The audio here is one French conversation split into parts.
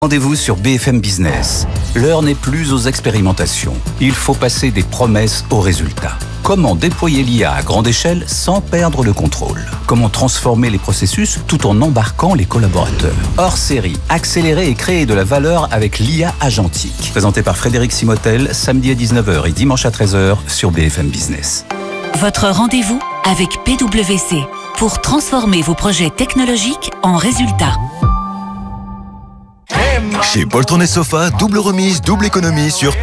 Rendez-vous sur BFM Business. L'heure n'est plus aux expérimentations. Il faut passer des promesses aux résultats. Comment déployer l'IA à grande échelle sans perdre le contrôle? Comment transformer les processus tout en embarquant les collaborateurs? Hors série, accélérer et créer de la valeur avec l'IA agentique. Présenté par Frédéric Simotel, samedi à 19h et dimanche à 13h sur BFM Business. Votre rendez-vous avec PwC pour transformer vos projets technologiques en résultats. Chez Poltron et Sofa, double remise, double économie sur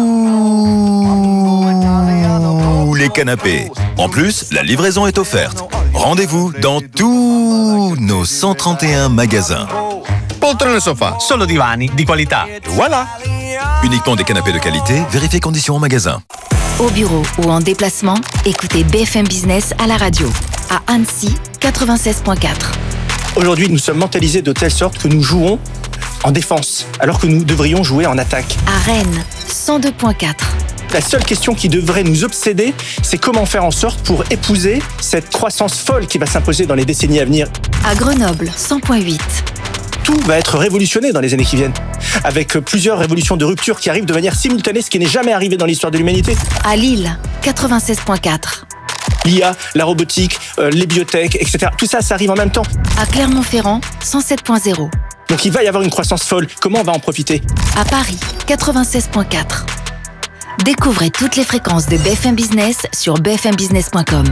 tous les canapés. En plus, la livraison est offerte. Rendez-vous dans tous nos 131 magasins. Poltron e Sofa, solo divani di qualità. Voilà. Uniquement des canapés de qualité, vérifiez conditions en magasin. Au bureau ou en déplacement, écoutez BFM Business à la radio. À Annecy, 96.4. Aujourd'hui, nous sommes mentalisés de telle sorte que nous jouons en défense, alors que nous devrions jouer en attaque. À Rennes, 102.4. La seule question qui devrait nous obséder, c'est comment faire en sorte pour épouser cette croissance folle qui va s'imposer dans les décennies à venir. À Grenoble, 100.8. Tout va être révolutionné dans les années qui viennent, avec plusieurs révolutions de rupture qui arrivent de manière simultanée, ce qui n'est jamais arrivé dans l'histoire de l'humanité. À Lille, 96.4. L'IA, la robotique, les biotech, etc. Tout ça, ça arrive en même temps. À Clermont-Ferrand, 107.0. Donc il va y avoir une croissance folle. Comment on va en profiter? À Paris, 96.4. Découvrez toutes les fréquences de BFM Business sur bfmbusiness.com.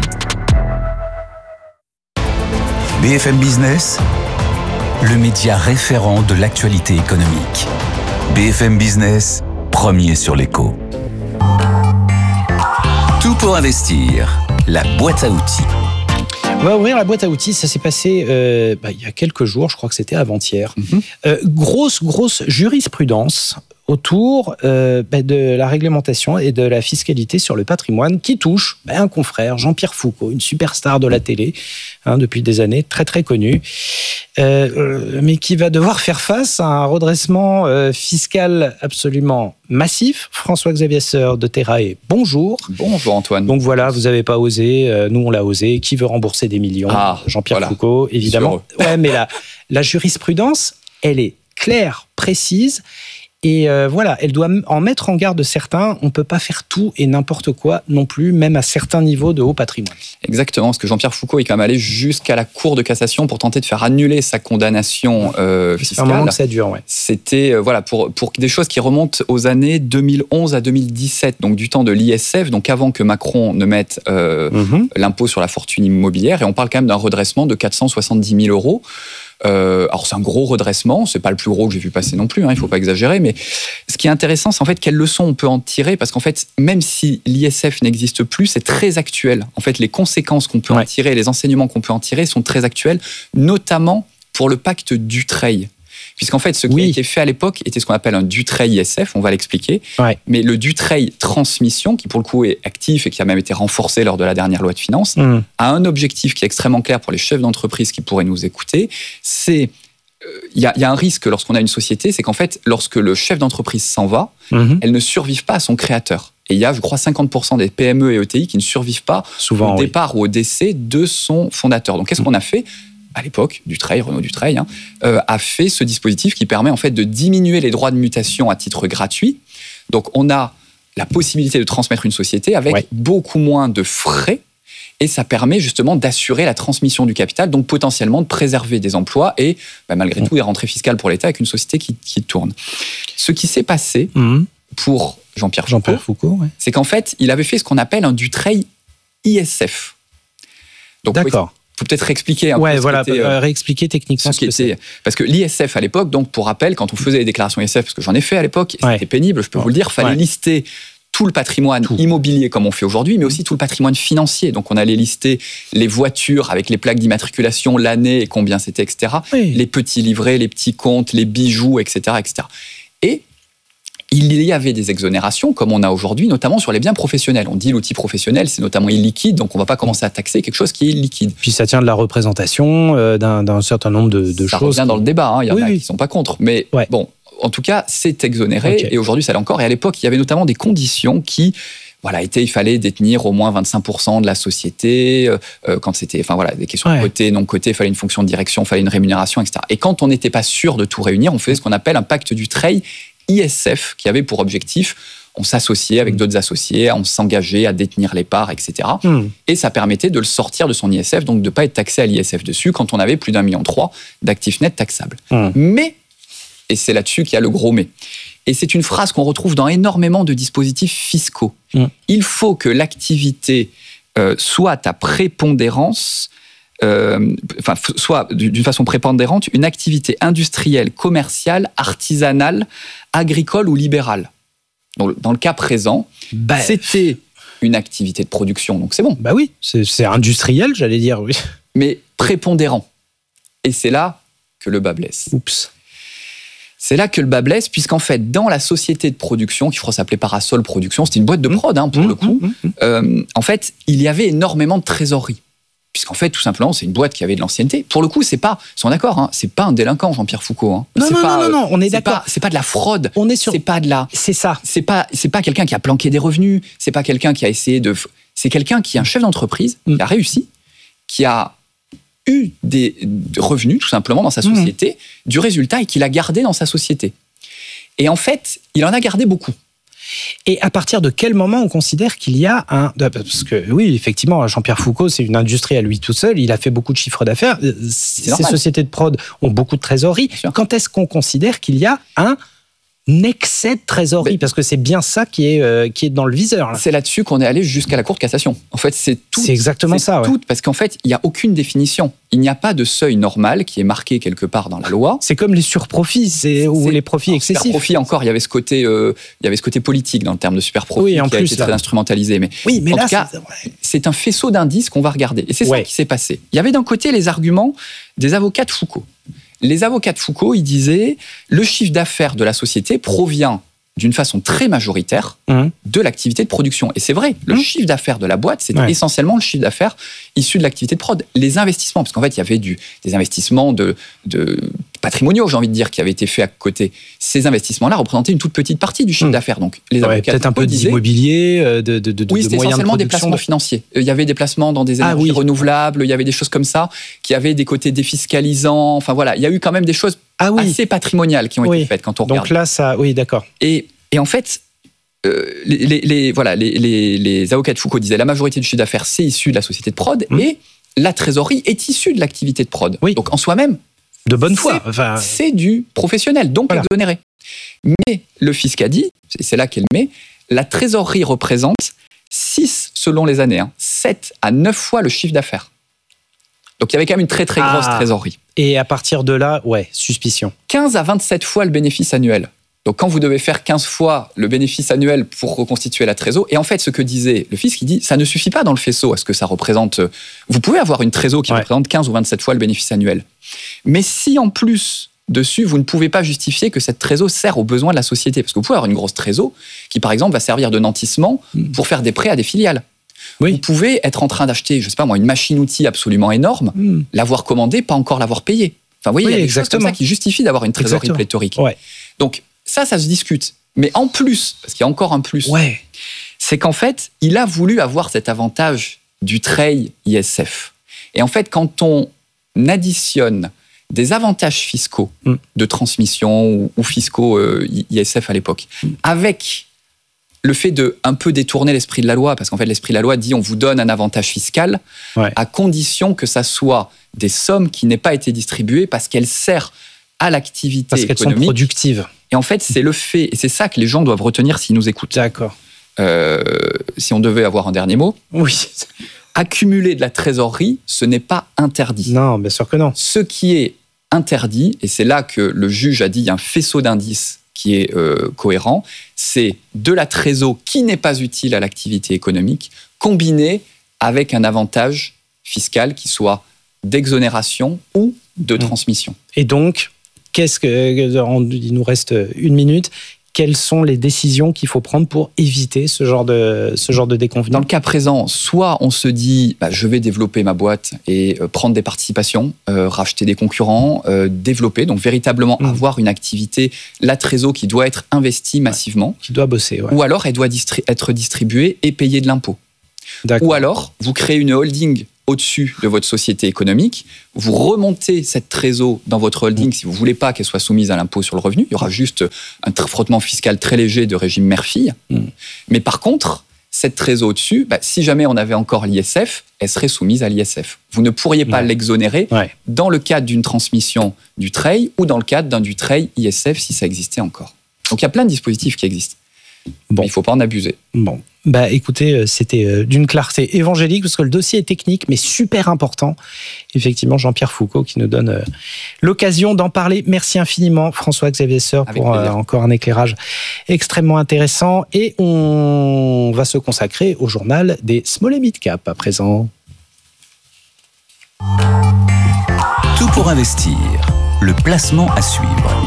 BFM Business, le média référent de l'actualité économique. BFM Business, premier sur l'écho. Tout pour investir, la boîte à outils. On va ouvrir la boîte à outils. Ça s'est passé il y a quelques jours, je crois que c'était avant-hier. Grosse jurisprudence autour de la réglementation et de la fiscalité sur le patrimoine qui touche un confrère, Jean-Pierre Foucault, une superstar de la télé depuis des années, très très connu, mais qui va devoir faire face à un redressement fiscal absolument massif. François-Xavier Seur de Terrae, bonjour. Bonjour Antoine. Donc voilà, vous n'avez pas osé, nous on l'a osé. Qui veut rembourser des millions? Jean-Pierre Foucault, évidemment. Ouais, mais la jurisprudence, elle est claire, précise. Et elle doit en mettre en garde certains. On ne peut pas faire tout et n'importe quoi non plus, même à certains niveaux de haut patrimoine. Exactement, parce que Jean-Pierre Foucault est quand même allé jusqu'à la Cour de cassation pour tenter de faire annuler sa condamnation fiscale. C'est un moment que ça dure, ouais. C'était pour des choses qui remontent aux années 2011 à 2017, donc du temps de l'ISF, donc avant que Macron ne mette l'impôt sur la fortune immobilière. Et on parle quand même d'un redressement de 470 000 euros. Alors c'est un gros redressement, c'est pas le plus gros que j'ai vu passer non plus, il faut pas exagérer, mais ce qui est intéressant, c'est en fait quelles leçons on peut en tirer, parce qu'en fait, même si l'ISF n'existe plus, c'est très actuel. En fait, les conséquences qu'on peut en tirer, les enseignements qu'on peut en tirer sont très actuels, notamment pour le pacte Dutreil. Puisqu'en fait, ce qui a été fait à l'époque était ce qu'on appelle un Dutreil ISF, on va l'expliquer. Ouais. Mais le Dutreil Transmission, qui pour le coup est actif et qui a même été renforcé lors de la dernière loi de finances, a un objectif qui est extrêmement clair pour les chefs d'entreprise qui pourraient nous écouter. C'est il y a un risque lorsqu'on a une société, c'est qu'en fait, lorsque le chef d'entreprise s'en va, elle ne survive pas à son créateur. Et il y a, je crois, 50% des PME et ETI qui ne survivent pas au départ ou au décès de son fondateur. Donc, qu'est-ce qu'on a fait ? À l'époque, Renaud Dutreil, a fait ce dispositif qui permet en fait de diminuer les droits de mutation à titre gratuit. Donc, on a la possibilité de transmettre une société avec beaucoup moins de frais et ça permet justement d'assurer la transmission du capital, donc potentiellement de préserver des emplois et malgré tout des rentrées fiscales pour l'État avec une société qui tourne. Ce qui s'est passé pour Jean-Pierre Foucault, c'est qu'en fait, il avait fait ce qu'on appelle un Dutreil ISF. Donc, d'accord. Il faut peut-être réexpliquer un peu réexpliquer techniquement ce que c'est. Parce que l'ISF à l'époque, donc pour rappel, quand on faisait les déclarations ISF, parce que j'en ai fait à l'époque, c'était pénible, je peux vous le dire, il fallait lister tout le patrimoine immobilier comme on fait aujourd'hui, mais aussi tout le patrimoine financier. Donc on allait lister les voitures avec les plaques d'immatriculation, l'année et combien c'était, etc. Les petits livrets, les petits comptes, les bijoux, etc., etc. Et il y avait des exonérations, comme on a aujourd'hui, notamment sur les biens professionnels. On dit l'outil professionnel, c'est notamment illiquide, donc on ne va pas commencer à taxer quelque chose qui est liquide. Puis ça tient de la représentation d'un certain nombre de choses. Ça revient dans le débat, il y en a qui ne sont pas contre. Mais bon, en tout cas, c'est exonéré, et aujourd'hui, ça l'est encore. Et à l'époque, il y avait notamment des conditions qui il fallait détenir au moins 25% de la société. Quand c'était, des questions cotées, non cotées, il fallait une fonction de direction, il fallait une rémunération, etc. Et quand on n'était pas sûr de tout réunir, on faisait ce qu'on appelle un pacte du trade ISF, qui avait pour objectif, on s'associait avec d'autres associés, on s'engageait à détenir les parts, etc. Et ça permettait de le sortir de son ISF, donc de ne pas être taxé à l'ISF dessus quand on avait plus d'1,3 million d'actifs nets taxables. Mais, et c'est là-dessus qu'il y a le gros mais, et c'est une phrase qu'on retrouve dans énormément de dispositifs fiscaux. Il faut que l'activité soit à prépondérance, soit d'une façon prépondérante, une activité industrielle, commerciale, artisanale, agricole ou libérale. Donc, dans le cas présent, c'était une activité de production, donc c'est bon. Bah oui, c'est industriel, j'allais dire, oui. Mais prépondérant. Et c'est là que le bas blesse. Oups. C'est là que le bas blesse, puisqu'en fait, dans la société de production, qui s'appelait Parasol Production, c'était une boîte de prod, pour le coup, en fait, il y avait énormément de trésorerie. Puisqu'en fait, tout simplement, c'est une boîte qui avait de l'ancienneté. Pour le coup, c'est pas, ils sont d'accord, c'est pas un délinquant, Jean-Pierre Foucault. Non, on est d'accord. C'est pas de la fraude. On est sur. C'est pas de la. C'est ça. C'est pas quelqu'un qui a planqué des revenus. C'est pas quelqu'un qui a essayé de. C'est quelqu'un qui est un chef d'entreprise, qui a réussi, qui a eu des revenus, tout simplement, dans sa société, du résultat, et qui l'a gardé dans sa société. Et en fait, il en a gardé beaucoup. Et à partir de quel moment on considère qu'il y a un... Parce que oui, effectivement, Jean-Pierre Foucault, c'est une industrie à lui tout seul, il a fait beaucoup de chiffres d'affaires, ces sociétés de prod ont beaucoup de trésorerie. Quand est-ce qu'on considère qu'il y a un excès de trésorerie? Parce que c'est bien ça qui est dans le viseur. Là. C'est là-dessus qu'on est allé jusqu'à la Cour de cassation. En fait, c'est exactement ça. Parce qu'en fait, il n'y a aucune définition. Il n'y a pas de seuil normal qui est marqué quelque part dans la loi. C'est comme les surprofits ou les profits excessifs. Superprofit, encore, il y avait ce côté politique dans le terme de superprofit qui a été très instrumentalisé. Mais en tout cas, c'est un faisceau d'indices qu'on va regarder. Et c'est ça qui s'est passé. Il y avait d'un côté les arguments des avocats de Foucault. Les avocats de Foucault, ils disaient le chiffre d'affaires de la société provient d'une façon très majoritaire de l'activité de production. Et c'est vrai, le chiffre d'affaires de la boîte, c'était essentiellement le chiffre d'affaires issu de l'activité de prod. Les investissements, parce qu'en fait, il y avait des investissements de patrimoniaux, j'ai envie de dire, qui avaient été faits à côté. Ces investissements-là représentaient une toute petite partie du chiffre d'affaires. Donc, les avocats peut-être un peu d'immobilier, de oui, c'était moyens essentiellement de des placements financiers. Il y avait des placements dans des énergies renouvelables, il y avait des choses comme ça, qui avaient des côtés défiscalisants. Enfin voilà, il y a eu quand même des choses assez patrimoniales qui ont été faites quand on regarde. Donc là, ça, oui, d'accord. Et en fait, les avocats de Foucault disaient la majorité du chiffre d'affaires, c'est issu de la société de prod, et la trésorerie est issue de l'activité de prod. Donc en soi-même, de bonne foi. C'est du professionnel, donc exonéré. Mais le fisc a dit, c'est là qu'elle met, la trésorerie représente 6, selon les années, 7 à 9 fois le chiffre d'affaires. Donc il y avait quand même une très très grosse trésorerie. Et à partir de là, suspicion. 15 à 27 fois le bénéfice annuel. Donc quand vous devez faire 15 fois le bénéfice annuel pour reconstituer la trésor, et en fait ce que disait le fisc, il dit ça ne suffit pas dans le faisceau à ce que ça représente. Vous pouvez avoir une trésor qui représente 15 ou 27 fois le bénéfice annuel. Mais si en plus dessus, vous ne pouvez pas justifier que cette trésor sert aux besoins de la société, parce que vous pouvez avoir une grosse trésor qui par exemple va servir de nantissement pour faire des prêts à des filiales. Vous pouvez être en train d'acheter, je sais pas moi, une machine-outil absolument énorme, l'avoir commandée, pas encore l'avoir payée. Enfin vous voyez, il y a des choses comme ça qui justifient d'avoir une trésorerie pléthorique. Donc ça se discute. Mais en plus, parce qu'il y a encore un plus, c'est qu'en fait, il a voulu avoir cet avantage du trade ISF. Et en fait, quand on additionne des avantages fiscaux de transmission ou fiscaux ISF à l'époque, avec le fait de un peu détourner l'esprit de la loi, parce qu'en fait, l'esprit de la loi dit on vous donne un avantage fiscal à condition que ça soit des sommes qui n'aient pas été distribuées parce qu'elles servent à l'activité économique. Parce qu'elles sont productives. Et en fait, c'est le fait, et c'est ça que les gens doivent retenir s'ils nous écoutent. D'accord. Si on devait avoir un dernier mot. Oui. Accumuler de la trésorerie, ce n'est pas interdit. Non, bien sûr que non. Ce qui est interdit, et c'est là que le juge a dit il y a un faisceau d'indices qui est cohérent, c'est de la trésor qui n'est pas utile à l'activité économique, combinée avec un avantage fiscal qui soit d'exonération ou de transmission. Et donc, il nous reste 1 minute. quelles sont les décisions qu'il faut prendre pour éviter ce genre de déconvenus? Dans le cas présent, soit on se dit je vais développer ma boîte et prendre des participations, racheter des concurrents, développer, donc véritablement avoir une activité, la trésor qui doit être investie massivement. Qui doit bosser, ouais. Ou alors elle doit être distribuée et payer de l'impôt. D'accord. Ou alors vous créez une holding au-dessus de votre société économique, vous remontez cette trésor dans votre holding si vous ne voulez pas qu'elle soit soumise à l'impôt sur le revenu. Il y aura juste un frottement fiscal très léger de régime mère-fille. Mais par contre, cette trésor au-dessus, si jamais on avait encore l'ISF, elle serait soumise à l'ISF. Vous ne pourriez pas l'exonérer dans le cadre d'une transmission du TREI ou dans le cadre d'un du TREI ISF si ça existait encore. Donc il y a plein de dispositifs qui existent. Bon. Il ne faut pas en abuser. Bon. Écoutez, c'était d'une clarté évangélique parce que le dossier est technique mais super important. Effectivement, Jean-Pierre Foucault qui nous donne l'occasion d'en parler. Merci infiniment François-Xavier Soeur pour encore un éclairage extrêmement intéressant. Et on va se consacrer au journal des Small et Mid Cap à présent. Tout pour investir. Le placement à suivre.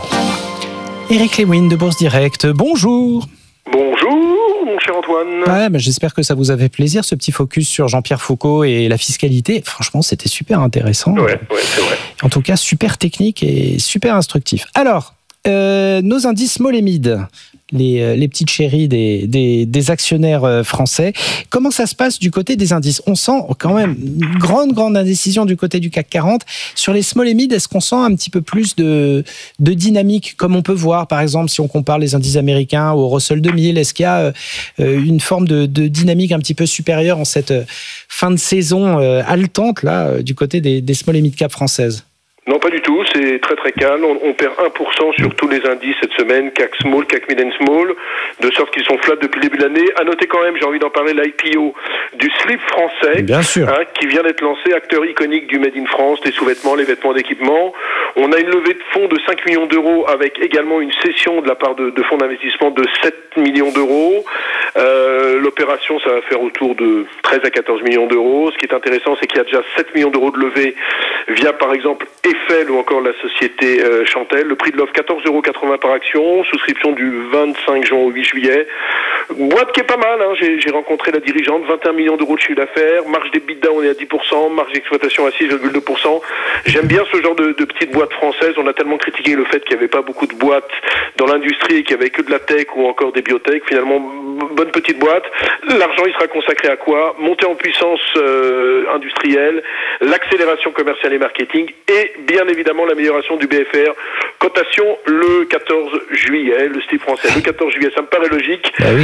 Éric Lewin de Bourse Direct, bonjour. Bonjour, mon cher Antoine. J'espère que ça vous a fait plaisir, ce petit focus sur Jean-Pierre Foucault et la fiscalité. Franchement, c'était super intéressant. Ouais, c'est vrai. En tout cas, super technique et super instructif. Alors, nos indices small et mid, les petites chéries des actionnaires français. Comment ça se passe du côté des indices? On sent quand même une grande indécision du côté du CAC 40. Sur les small et mid, est-ce qu'on sent un petit peu plus de dynamique, comme on peut voir, par exemple, si on compare les indices américains au Russell 2000? Est-ce qu'il y a une forme de dynamique un petit peu supérieure en cette fin de saison haletante là, du côté des small et mid cap françaises? Non, pas du tout. C'est très calme. On perd 1% sur tous les indices cette semaine, CAC Small, CAC Mid and Small, de sorte qu'ils sont flats depuis le début de l'année. À noter quand même, j'ai envie d'en parler, l'IPO du slip français, bien sûr, qui vient d'être lancé, acteur iconique du Made in France, les sous-vêtements, les vêtements d'équipement. On a une levée de fonds de 5 millions d'euros avec également une cession de la part de fonds d'investissement de 7 millions d'euros. L'opération, ça va faire autour de 13 à 14 millions d'euros. Ce qui est intéressant, c'est qu'il y a déjà 7 millions d'euros de levée via, par exemple, Eiffel ou encore la société Chantel. Le prix de l'offre, 14,80 € par action. Souscription du 25 juin au 8 juillet. Boîte qui est pas mal. J'ai rencontré la dirigeante. 21 millions d'euros de chiffre d'affaires. Marge d'EBITDA, on est à 10%. Marge d'exploitation à 6,2%. J'aime bien ce genre de petites boîtes françaises. On a tellement critiqué le fait qu'il n'y avait pas beaucoup de boîtes dans l'industrie et qu'il n'y avait que de la tech ou encore des biotech. Finalement, bonne petite boîte. L'argent, il sera consacré à quoi? Montée en puissance industrielle, l'accélération commerciale et marketing et bien évidemment l'amélioration du BFR. Cotation le 14 juillet, le style français. Le 14 juillet, ça me paraît logique. Oui.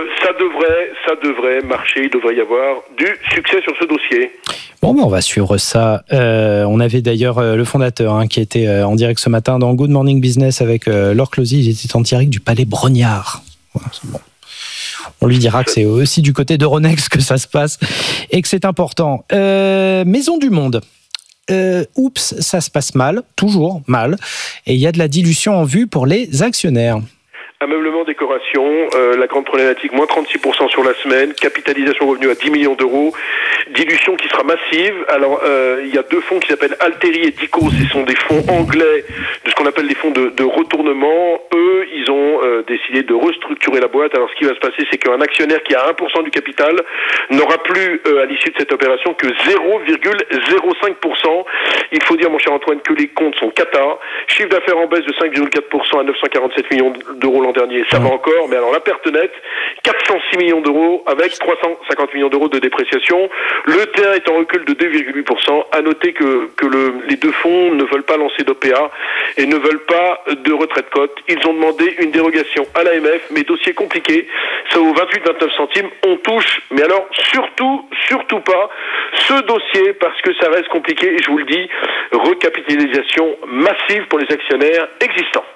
Ça devrait marcher. Il devrait y avoir du succès sur ce dossier. Bon, on va suivre ça. On avait d'ailleurs le fondateur qui était en direct ce matin dans Good Morning Business avec Laure Closy. Il était en direct du Palais Brognard. Voilà, c'est bon. On lui dira que c'est aussi du côté d'Euronext que ça se passe et que c'est important. Maison du Monde. Oups, ça se passe mal, toujours mal. Et il y a de la dilution en vue pour les actionnaires. Ameublement, décoration, la grande problématique, moins 36% sur la semaine, capitalisation revenue à 10 millions d'euros, dilution qui sera massive. Alors, il y a deux fonds qui s'appellent Alteri et Dico, ce sont des fonds anglais, de ce qu'on appelle des fonds de retournement. Eux, ils ont décidé de restructurer la boîte. Alors, ce qui va se passer, c'est qu'un actionnaire qui a 1% du capital n'aura plus, à l'issue de cette opération, que 0,05%. Il faut dire, mon cher Antoine, que les comptes sont cata. Chiffre d'affaires en baisse de 5,4% à 947 millions d'euros l'an dernier, ça va encore, mais alors la perte nette, 406 millions d'euros avec 350 millions d'euros de dépréciation. Le T1 est en recul de 2,8%. À noter que les deux fonds ne veulent pas lancer d'OPA et ne veulent pas de retrait de cote. Ils ont demandé une dérogation à l'AMF, mais dossier compliqué. Ça vaut 28-29 centimes. On touche, mais alors surtout pas ce dossier parce que ça reste compliqué et je vous le dis, recapitalisation massive pour les actionnaires existants.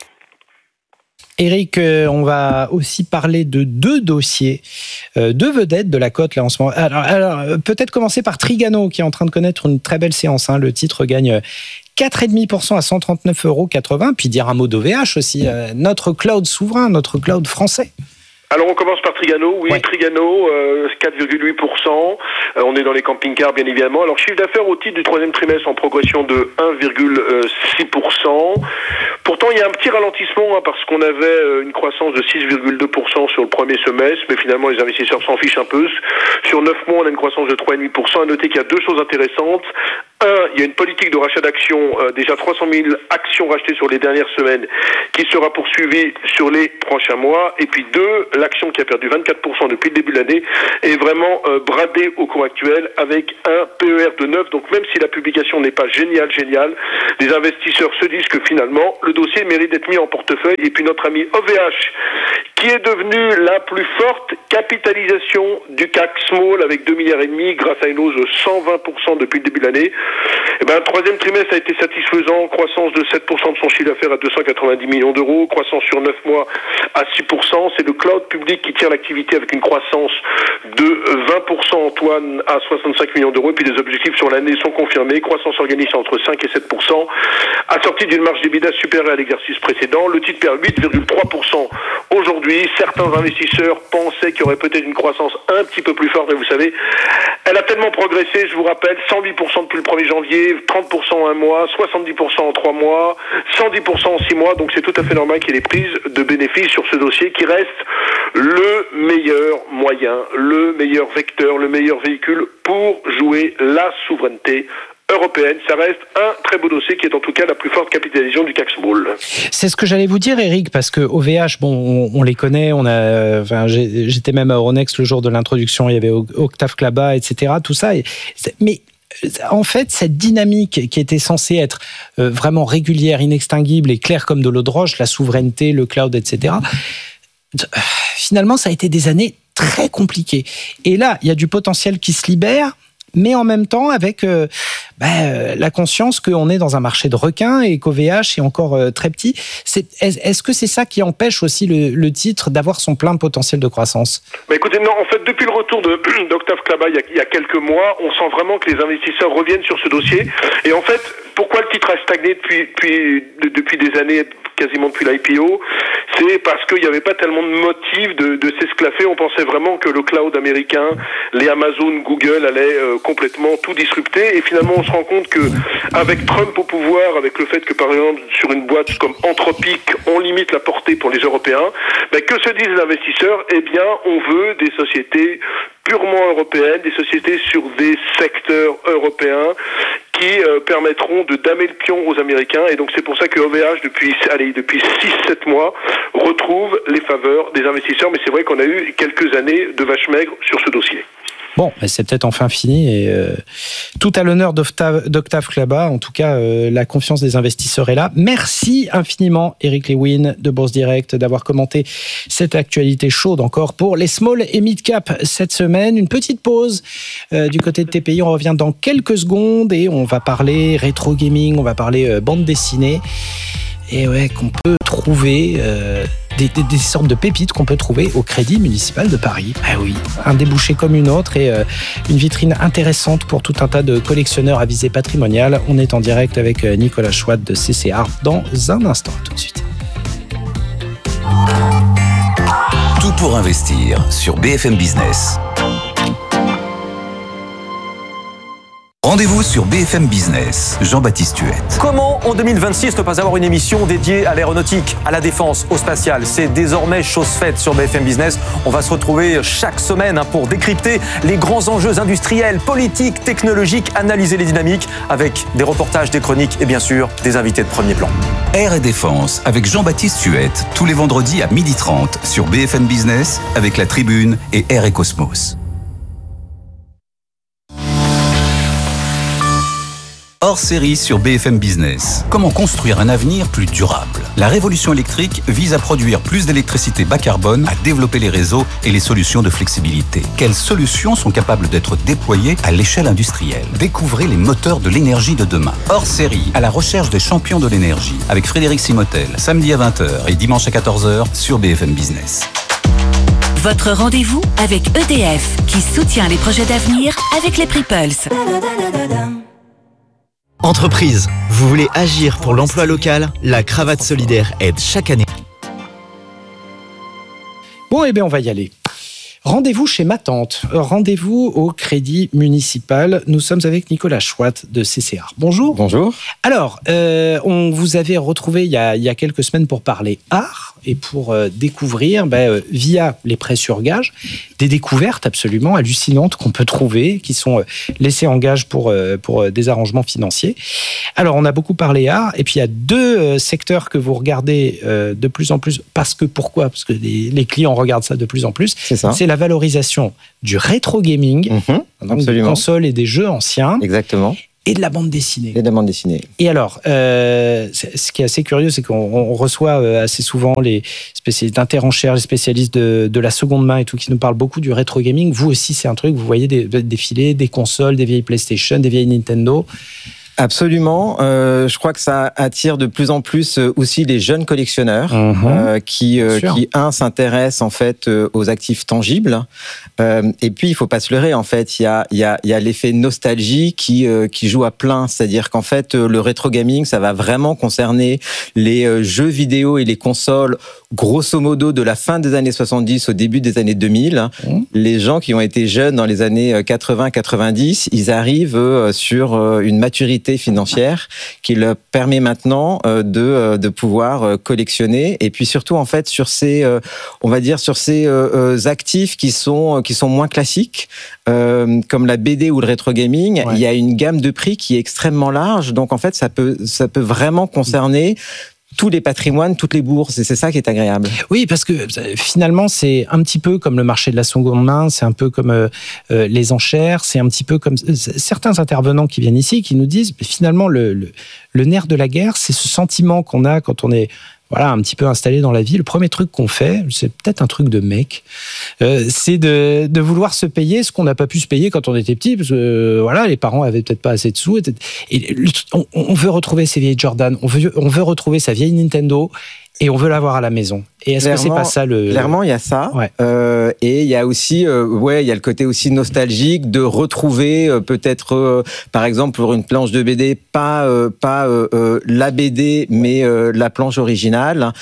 Éric, on va aussi parler de deux dossiers, deux vedettes de la cote là en ce moment. Alors peut-être commencer par Trigano qui est en train de connaître une très belle séance. Le titre gagne 4,5% à 139,80 €. Puis dire un mot d'OVH aussi, notre cloud souverain, notre cloud français. Alors on commence par Trigano. Oui, ouais. Trigano, 4,8%. On est dans les camping-cars, bien évidemment. Alors chiffre d'affaires au titre du troisième trimestre en progression de 1,6%. Pourtant, il y a un petit ralentissement parce qu'on avait une croissance de 6,2% sur le premier semestre, mais finalement les investisseurs s'en fichent un peu. Sur 9 mois, on a une croissance de 3,5%. À noter qu'il y a deux choses intéressantes. Un, il y a une politique de rachat d'actions, déjà 300 000 actions rachetées sur les dernières semaines, qui sera poursuivie sur les prochains mois. Et puis deux, l'action qui a perdu 24% depuis le début de l'année est vraiment bradée au cours actuel avec un PER de 9. Donc même si la publication n'est pas géniale, les investisseurs se disent que finalement le dossier mérite d'être mis en portefeuille. Et puis notre ami OVH, qui est devenu la plus forte capitalisation du CAC Small avec 2,5 milliards grâce à une hausse de 120% depuis le début de l'année. Eh ben, le troisième trimestre a été satisfaisant, croissance de 7% de son chiffre d'affaires à 290 millions d'euros, croissance sur 9 mois à 6%. C'est le cloud public qui tire l'activité avec une croissance de 20%, Antoine, à 65 millions d'euros. Et puis les objectifs sur l'année sont confirmés, croissance organique entre 5 et 7%, assortie d'une marge d'EBITDA supérieure à l'exercice précédent. Le titre perd 8,3% aujourd'hui. Certains investisseurs pensaient qu'il y aurait peut-être une croissance un petit peu plus forte, mais vous savez, elle a tellement progressé, je vous rappelle, 108% depuis le 1er janvier, 30% en un mois, 70% en 3 mois, 110% en 6 mois, donc c'est tout à fait normal qu'il y ait des prises de bénéfices sur ce dossier qui reste le meilleur moyen, le meilleur vecteur, le meilleur véhicule pour jouer la souveraineté européenne. Ça reste un très beau dossier qui est en tout cas la plus forte capitalisation du CAC Small. C'est ce que j'allais vous dire, Eric, parce que OVH, bon, on les connaît, j'étais même à Euronext le jour de l'introduction, il y avait Octave Klaba, etc., tout ça, mais en fait, cette dynamique qui était censée être vraiment régulière, inextinguible et claire comme de l'eau de roche, la souveraineté, le cloud, etc., finalement, ça a été des années très compliquées. Et là, il y a du potentiel qui se libère, mais en même temps avec la conscience qu'on est dans un marché de requins et qu'OVH est encore très petit. Est-ce que c'est ça qui empêche aussi le titre d'avoir son plein potentiel de croissance ? Écoutez, non, en fait, depuis le retour d'Octave Klaba il y a quelques mois, on sent vraiment que les investisseurs reviennent sur ce dossier. Et en fait, pourquoi le titre a stagné depuis des années, quasiment depuis l'IPO, c'est parce qu'il n'y avait pas tellement de motifs de s'esclaffer. On pensait vraiment que le cloud américain, les Amazon, Google allaient complètement tout disrupter. Et finalement, on se rend compte que avec Trump au pouvoir, avec le fait que par exemple sur une boîte comme Anthropic, on limite la portée pour les Européens, que se disent les investisseurs ? Eh bien, on veut des sociétés purement européennes, des sociétés sur des secteurs européens qui permettront de damer le pion aux Américains. Et donc c'est pour ça que OVH, depuis 6-7 mois, retrouve les faveurs des investisseurs. Mais c'est vrai qu'on a eu quelques années de vache maigre sur ce dossier. Bon, c'est peut-être enfin fini et tout à l'honneur d'Octave Klaba. En tout cas, la confiance des investisseurs est là. Merci infiniment, Eric Lewin de Bourse Direct, d'avoir commenté cette actualité chaude encore pour les small et mid cap cette semaine. Une petite pause du côté de TPI. On revient dans quelques secondes et on va parler rétro gaming, on va parler bande dessinée et qu'on peut trouver. Des sortes de pépites qu'on peut trouver au Crédit Municipal de Paris. Ah oui, un débouché comme une autre et une vitrine intéressante pour tout un tas de collectionneurs à visée patrimoniale. On est en direct avec Nicolas Chouat de CCR dans un instant. Tout de suite. Tout pour investir sur BFM Business. Rendez-vous sur BFM Business, Jean-Baptiste Huette. Comment en 2026 ne pas avoir une émission dédiée à l'aéronautique, à la défense, au spatial ? C'est désormais chose faite sur BFM Business. On va se retrouver chaque semaine pour décrypter les grands enjeux industriels, politiques, technologiques, analyser les dynamiques avec des reportages, des chroniques et bien sûr des invités de premier plan. Air et Défense avec Jean-Baptiste Huette, tous les vendredis à 12h30 sur BFM Business avec La Tribune et Air et Cosmos. Hors série sur BFM Business. Comment construire un avenir plus durable ? La révolution électrique vise à produire plus d'électricité bas carbone, à développer les réseaux et les solutions de flexibilité. Quelles solutions sont capables d'être déployées à l'échelle industrielle ? Découvrez les moteurs de l'énergie de demain. Hors série, à la recherche des champions de l'énergie, avec Frédéric Simotel, samedi à 20h et dimanche à 14h sur BFM Business. Votre rendez-vous avec EDF, qui soutient les projets d'avenir avec les prix Pulse. Entreprise, vous voulez agir pour l'emploi local ? La Cravate Solidaire aide chaque année. Bon, eh bien, on va y aller. Rendez-vous chez ma tante. Rendez-vous au Crédit Municipal. Nous sommes avec Nicolas Chouat de CCR. Bonjour. Bonjour. Alors, on vous avait retrouvé il y a quelques semaines pour parler art et pour découvrir, via les prêts sur gage, des découvertes absolument hallucinantes qu'on peut trouver, qui sont laissées en gage pour des arrangements financiers. Alors, on a beaucoup parlé art, et puis il y a deux secteurs que vous regardez de plus en plus. Pourquoi ? Parce que les clients regardent ça de plus en plus. C'est ça. C'est la valorisation du rétro gaming, donc des consoles et des jeux anciens. Exactement. Et de la bande dessinée. Et de la bande dessinée. Et alors, ce qui est assez curieux, c'est qu'on reçoit assez souvent les spécialistes d'interenchères, les spécialistes de la seconde main et tout, qui nous parlent beaucoup du rétro gaming. Vous aussi, c'est un truc, vous voyez défiler des consoles, des vieilles PlayStation, des vieilles Nintendo. Absolument. Je crois que ça attire de plus en plus aussi les jeunes collectionneurs qui s'intéressent en fait aux actifs tangibles. Et puis il faut pas se leurrer, en fait, il y a l'effet nostalgie qui joue à plein. C'est-à-dire qu'en fait le rétro gaming, ça va vraiment concerner les jeux vidéo et les consoles, grosso modo de la fin des années 70 au début des années 2000. Les gens qui ont été jeunes dans les années 80-90, ils arrivent sur une maturité financière qui leur permet maintenant de pouvoir collectionner, et puis surtout en fait sur ces actifs qui sont moins classiques, comme la BD ou le rétro gaming. Il y a une gamme de prix qui est extrêmement large, donc en fait ça peut vraiment concerner tous les patrimoines, toutes les bourses, et c'est ça qui est agréable. Oui, parce que finalement, c'est un petit peu comme le marché de la seconde main, c'est un peu comme les enchères, c'est un petit peu comme certains intervenants qui viennent ici, qui nous disent, finalement, le nerf de la guerre, c'est ce sentiment qu'on a quand on est un petit peu installé dans la vie. Le premier truc qu'on fait, c'est peut-être un truc de mec, c'est de vouloir se payer ce qu'on n'a pas pu se payer quand on était petit, parce que les parents avaient peut-être pas assez de sous. Et on veut retrouver ses vieilles Jordan, on veut retrouver sa vieille Nintendo, et on veut l'avoir à la maison. Et est-ce que c'est pas ça Clairement, il y a ça. Ouais. Et il y a aussi, il y a le côté aussi nostalgique de retrouver peut-être, par exemple, pour une planche de BD, pas la BD, mais la planche originale.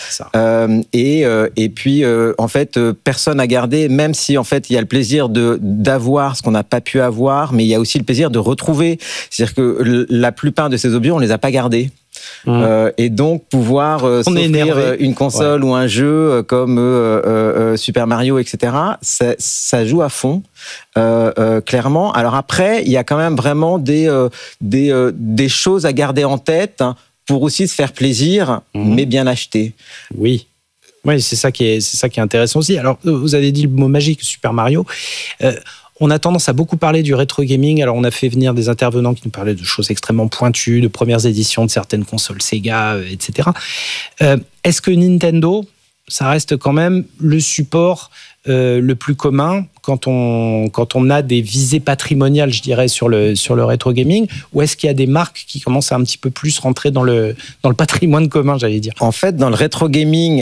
Et puis, en fait, personne à garder, même si en fait il y a le plaisir d'avoir ce qu'on n'a pas pu avoir, mais il y a aussi le plaisir de retrouver. C'est-à-dire que la plupart de ces objets, on les a pas gardés. Et donc pouvoir s'offrir une console ou un jeu comme Super Mario, etc., ça joue à fond, clairement. Alors après, il y a quand même vraiment des choses à garder en tête pour aussi se faire plaisir, mais bien acheter. Oui, c'est ça qui est intéressant aussi. Alors, vous avez dit le mot magique, Super Mario. On a tendance à beaucoup parler du rétro gaming. Alors, on a fait venir des intervenants qui nous parlaient de choses extrêmement pointues, de premières éditions de certaines consoles Sega, etc. Est-ce que Nintendo, ça reste quand même le support le plus commun quand on a des visées patrimoniales, je dirais, sur le rétro gaming, ou est-ce qu'il y a des marques qui commencent à un petit peu plus rentrer dans le patrimoine commun, j'allais dire? En fait, dans le rétro gaming,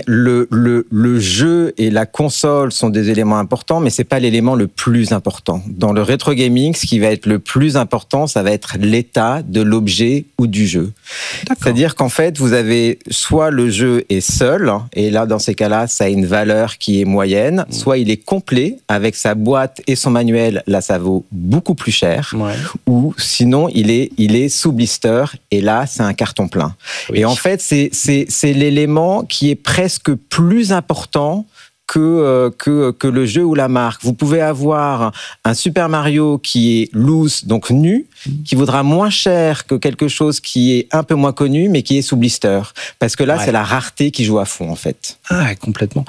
le jeu et la console sont des éléments importants, mais c'est pas l'élément le plus important. Dans le rétro gaming, ce qui va être le plus important, ça va être l'état de l'objet ou du jeu. D'accord. C'est-à-dire qu'en fait, vous avez soit le jeu est seul, et là, dans ces cas-là, ça a une valeur qui est moyenne, soit il est complet avec sa boîte et son manuel, là ça vaut beaucoup plus cher, ou sinon il est sous blister, et là c'est un carton plein. Oui. Et en fait c'est l'élément qui est presque plus important que le jeu ou la marque. Vous pouvez avoir un Super Mario qui est loose, donc nu, qui vaudra moins cher que quelque chose qui est un peu moins connu, mais qui est sous blister. Parce que là, c'est la rareté qui joue à fond, en fait. Ah, complètement.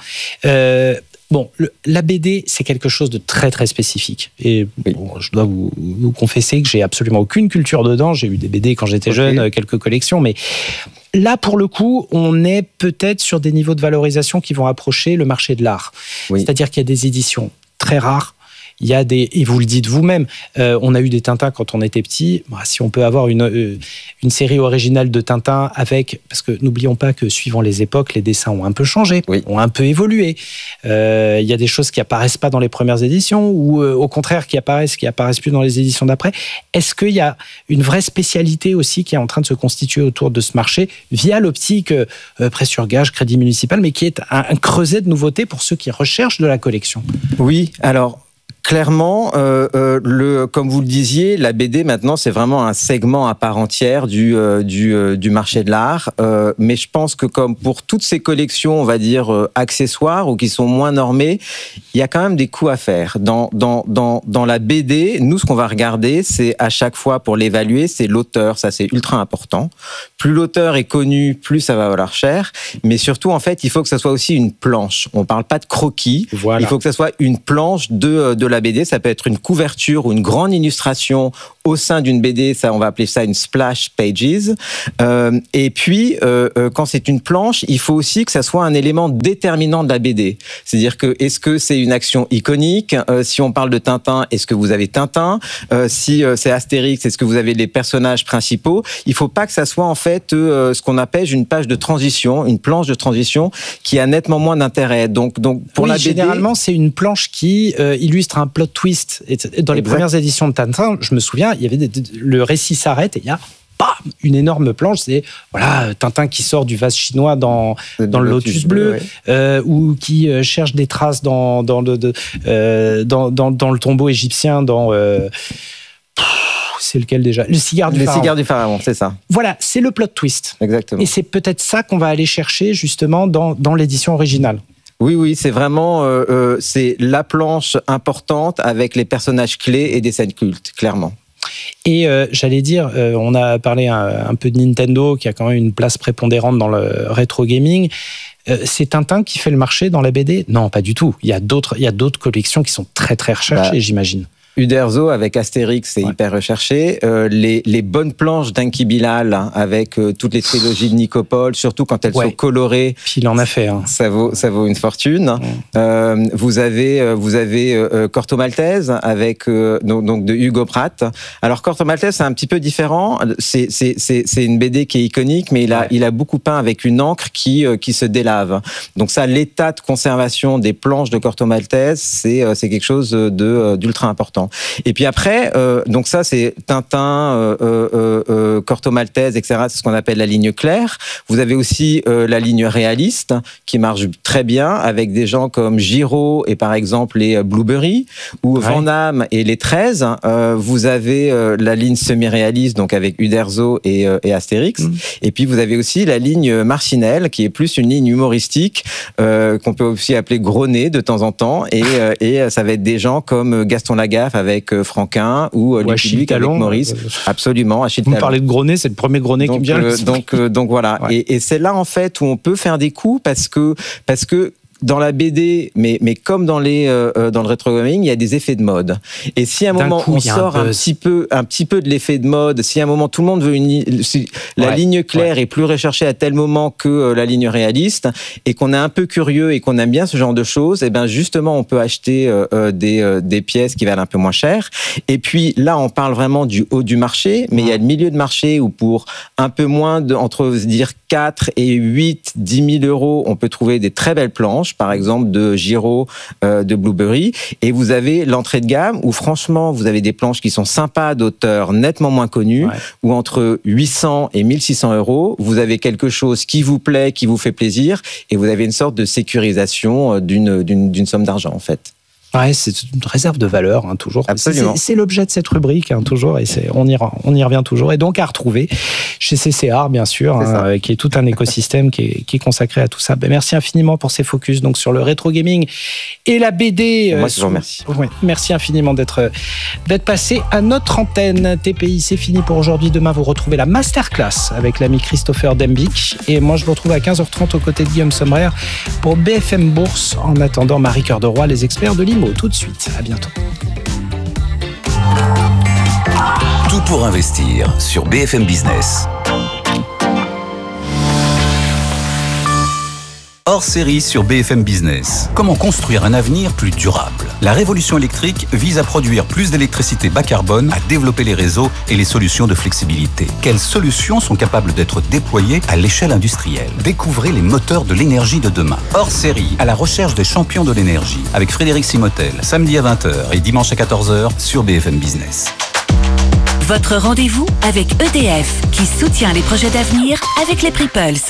Bon, la BD, c'est quelque chose de très, très spécifique. Et je dois vous confesser que j'ai absolument aucune culture dedans. J'ai eu des BD quand j'étais jeune, quelques collections, mais là, pour le coup, on est peut-être sur des niveaux de valorisation qui vont approcher le marché de l'art. Oui. C'est-à-dire qu'il y a des éditions très rares il y a et vous le dites vous-même, on a eu des Tintins quand on était petit. Si on peut avoir une série originale de Tintin parce que n'oublions pas que suivant les époques, les dessins ont un peu changé, ont un peu évolué. Il y a des choses qui apparaissent pas dans les premières éditions ou au contraire qui apparaissent plus dans les éditions d'après. Est-ce qu'il y a une vraie spécialité aussi qui est en train de se constituer autour de ce marché via l'optique prêt sur gage, crédit municipal, mais qui est un creuset de nouveautés pour ceux qui recherchent de la collection? Oui, alors clairement, comme vous le disiez, la BD maintenant c'est vraiment un segment à part entière du marché de l'art. Mais je pense que comme pour toutes ces collections, on va dire accessoires ou qui sont moins normées, il y a quand même des coups à faire. Dans la BD, nous ce qu'on va regarder, c'est à chaque fois pour l'évaluer, c'est l'auteur. Ça c'est ultra important. Plus l'auteur est connu, plus ça va valoir cher. Mais surtout en fait, il faut que ça soit aussi une planche. On parle pas de croquis. Voilà. Il faut que ça soit une planche de la BD, ça peut être une couverture ou une grande illustration au sein d'une BD, ça on va appeler ça une splash pages. Et puis quand c'est une planche, il faut aussi que ça soit un élément déterminant de la BD. C'est-à-dire que est-ce que c'est une action iconique? Si on parle de Tintin, est-ce que vous avez Tintin? Si c'est Astérix, est-ce que vous avez les personnages principaux? Il faut pas que ça soit en fait ce qu'on appelle une page de transition, une planche de transition qui a nettement moins d'intérêt. Donc pour la BD, généralement c'est une planche qui illustre un plot twist. Dans les premières éditions de Tintin, je me souviens, il y avait le récit s'arrête et il y a une énorme planche, c'est Tintin qui sort du vase chinois dans le lotus bleu, ou qui cherche des traces dans le tombeau égyptien c'est lequel déjà? Le cigare du pharaon. Les cigares du pharaon, c'est ça. Voilà, c'est le plot twist. Exactement. Et c'est peut-être ça qu'on va aller chercher justement dans l'édition originale. Oui, c'est vraiment c'est la planche importante avec les personnages clés et des scènes cultes, clairement. Et j'allais dire, on a parlé un peu de Nintendo qui a quand même une place prépondérante dans le rétro gaming. C'est Tintin qui fait le marché dans la BD? Non, pas du tout. Il y a d'autres collections qui sont très très recherchées, j'imagine. Uderzo avec Astérix, c'est hyper recherché. Les bonnes planches d'Enki Bilal avec toutes les trilogies de Nicopol, surtout quand elles sont colorées. Puis il en a fait. Ça vaut une fortune. Vous avez Corto Maltese avec donc de Hugo Pratt. Alors Corto Maltese c'est un petit peu différent. C'est une BD qui est iconique, mais il a beaucoup peint avec une encre qui se délave. Donc ça, l'état de conservation des planches de Corto Maltese, c'est quelque chose d'ultra important. Et puis après, donc ça c'est Tintin, Corto Maltese, etc. C'est ce qu'on appelle la ligne claire. Vous avez aussi la ligne réaliste qui marche très bien avec des gens comme Giraud et par exemple les Blueberry ou Van Damme et les 13. Vous avez la ligne semi-réaliste donc avec Uderzo et Astérix. Et puis vous avez aussi la ligne Marcinelle qui est plus une ligne humoristique qu'on peut aussi appeler gros nez de temps en temps et ça va être des gens comme Gaston Lagaffe avec Franquin ou Lucky Luke avec Maurice. Absolument, Achille Talon. Vous parlez de gros nez, c'est le premier gros nez qui me vient. Donc voilà. Ouais. Et c'est là en fait où on peut faire des coups parce que dans la BD, mais comme dans le rétro gaming, il y a des effets de mode. Et si à un moment on sort un petit peu de l'effet de mode, si à un moment tout le monde veut la ligne claire est plus recherchée à tel moment que la ligne réaliste, et qu'on est un peu curieux et qu'on aime bien ce genre de choses, et ben justement on peut acheter des pièces qui valent un peu moins cher. Et puis là on parle vraiment du haut du marché, mais il y a le milieu de marché où pour un peu moins entre 4 et 8, 10 000 euros, on peut trouver des très belles planches, par exemple de Giraud, de Blueberry, et vous avez l'entrée de gamme où franchement vous avez des planches qui sont sympas d'auteurs nettement moins connus, où entre 800 et 1600 euros, vous avez quelque chose qui vous plaît, qui vous fait plaisir, et vous avez une sorte de sécurisation d'une somme d'argent en fait. Ouais, c'est une réserve de valeur, toujours. Absolument. C'est l'objet de cette rubrique, toujours, et on y revient toujours. Et donc à retrouver chez CCR, bien sûr, qui est tout un écosystème qui est consacré à tout ça. Merci infiniment pour ces focus donc sur le rétro gaming et la BD. Moi, je vous remercie. Merci infiniment d'être passé à notre antenne. TPI, c'est fini pour aujourd'hui. Demain, vous retrouvez la masterclass avec l'ami Christopher Dembic. Et moi, je vous retrouve à 15h30 aux côtés de Guillaume Sommerer pour BFM Bourse. En attendant, Marie Cœur de Roy, les experts de l'IMO. Tout de suite, à bientôt. Tout pour investir sur BFM Business. hors série sur BFM Business. Comment construire un avenir plus durable? La révolution électrique vise à produire plus d'électricité bas carbone, à développer les réseaux et les solutions de flexibilité. Quelles solutions sont capables d'être déployées à l'échelle industrielle? Découvrez les moteurs de l'énergie de demain. Hors série, à la recherche des champions de l'énergie, avec Frédéric Simotel, samedi à 20h et dimanche à 14h sur BFM Business. Votre rendez-vous avec EDF, qui soutient les projets d'avenir avec les prix Pulse.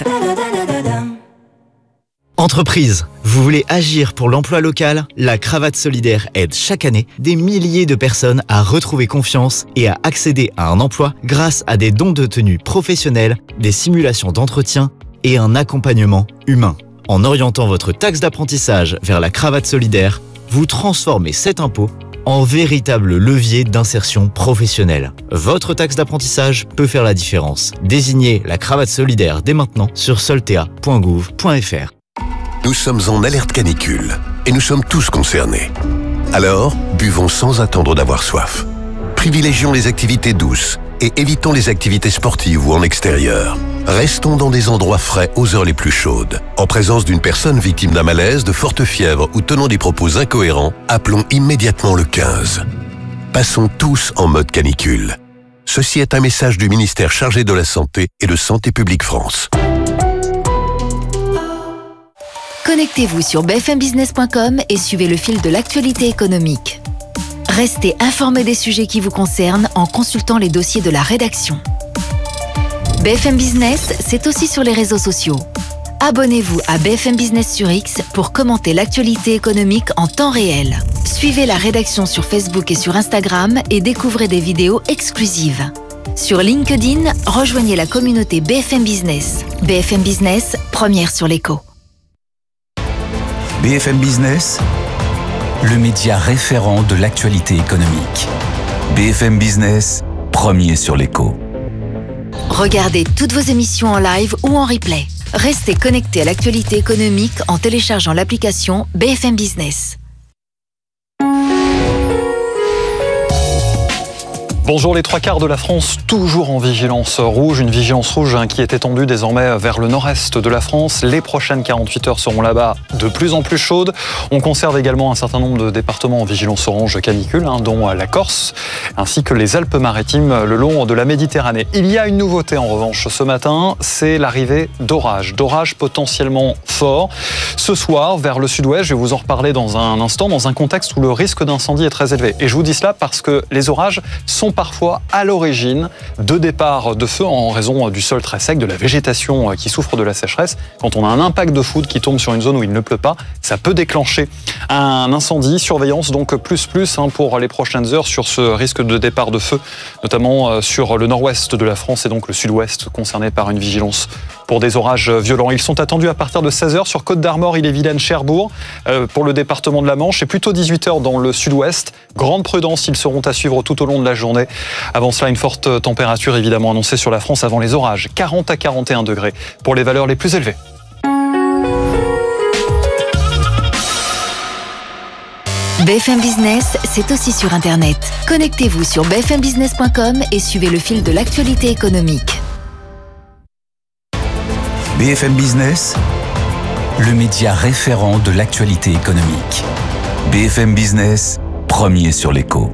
Entreprise, vous voulez agir pour l'emploi local? La Cravate Solidaire aide chaque année des milliers de personnes à retrouver confiance et à accéder à un emploi grâce à des dons de tenue professionnels, des simulations d'entretien et un accompagnement humain. En orientant votre taxe d'apprentissage vers la Cravate Solidaire, vous transformez cet impôt en véritable levier d'insertion professionnelle. Votre taxe d'apprentissage peut faire la différence. Désignez la Cravate Solidaire dès maintenant sur soltea.gouv.fr. Nous sommes en alerte canicule et nous sommes tous concernés. Alors, buvons sans attendre d'avoir soif. Privilégions les activités douces et évitons les activités sportives ou en extérieur. Restons dans des endroits frais aux heures les plus chaudes. En présence d'une personne victime d'un malaise, de forte fièvre ou tenant des propos incohérents, appelons immédiatement le 15. Passons tous en mode canicule. Ceci est un message du ministère chargé de la Santé et de Santé publique France. Connectez-vous sur bfmbusiness.com et suivez le fil de l'actualité économique. Restez informé des sujets qui vous concernent en consultant les dossiers de la rédaction. BFM Business, c'est aussi sur les réseaux sociaux. Abonnez-vous à BFM Business sur X pour commenter l'actualité économique en temps réel. Suivez la rédaction sur Facebook et sur Instagram et découvrez des vidéos exclusives. Sur LinkedIn, rejoignez la communauté BFM Business. BFM Business, première sur l'écho. BFM Business, le média référent de l'actualité économique. BFM Business, premier sur l'écho. Regardez toutes vos émissions en live ou en replay. Restez connectés à l'actualité économique en téléchargeant l'application BFM Business. Bonjour, les trois quarts de la France, toujours en vigilance rouge. Une vigilance rouge qui est étendue désormais vers le nord-est de la France. Les prochaines 48 heures seront là-bas de plus en plus chaudes. On conserve également un certain nombre de départements en vigilance orange canicule, dont la Corse, ainsi que les Alpes-Maritimes le long de la Méditerranée. Il y a une nouveauté en revanche ce matin, c'est l'arrivée d'orages potentiellement forts. Ce soir, vers le sud-ouest, je vais vous en reparler dans un instant, dans un contexte où le risque d'incendie est très élevé. Et je vous dis cela parce que les orages sont parfois à l'origine de départs de feu en raison du sol très sec, de la végétation qui souffre de la sécheresse. Quand on a un impact de foudre qui tombe sur une zone où il ne pleut pas, ça peut déclencher un incendie. Surveillance donc plus pour les prochaines heures sur ce risque de départ de feu, notamment sur le nord-ouest de la France et donc le sud-ouest concerné par une vigilance pour des orages violents. Ils sont attendus à partir de 16h sur Côte-d'Armor, Ille-et-Vilaine, Cherbourg pour le département de la Manche et plutôt 18h dans le sud-ouest. Grande prudence, ils seront à suivre tout au long de la journée. Avant cela, une forte température évidemment annoncée sur la France avant les orages. 40 à 41 degrés pour les valeurs les plus élevées. BFM Business, c'est aussi sur Internet. Connectez-vous sur bfmbusiness.com et suivez le fil de l'actualité économique. BFM Business, le média référent de l'actualité économique. BFM Business, premier sur l'écho.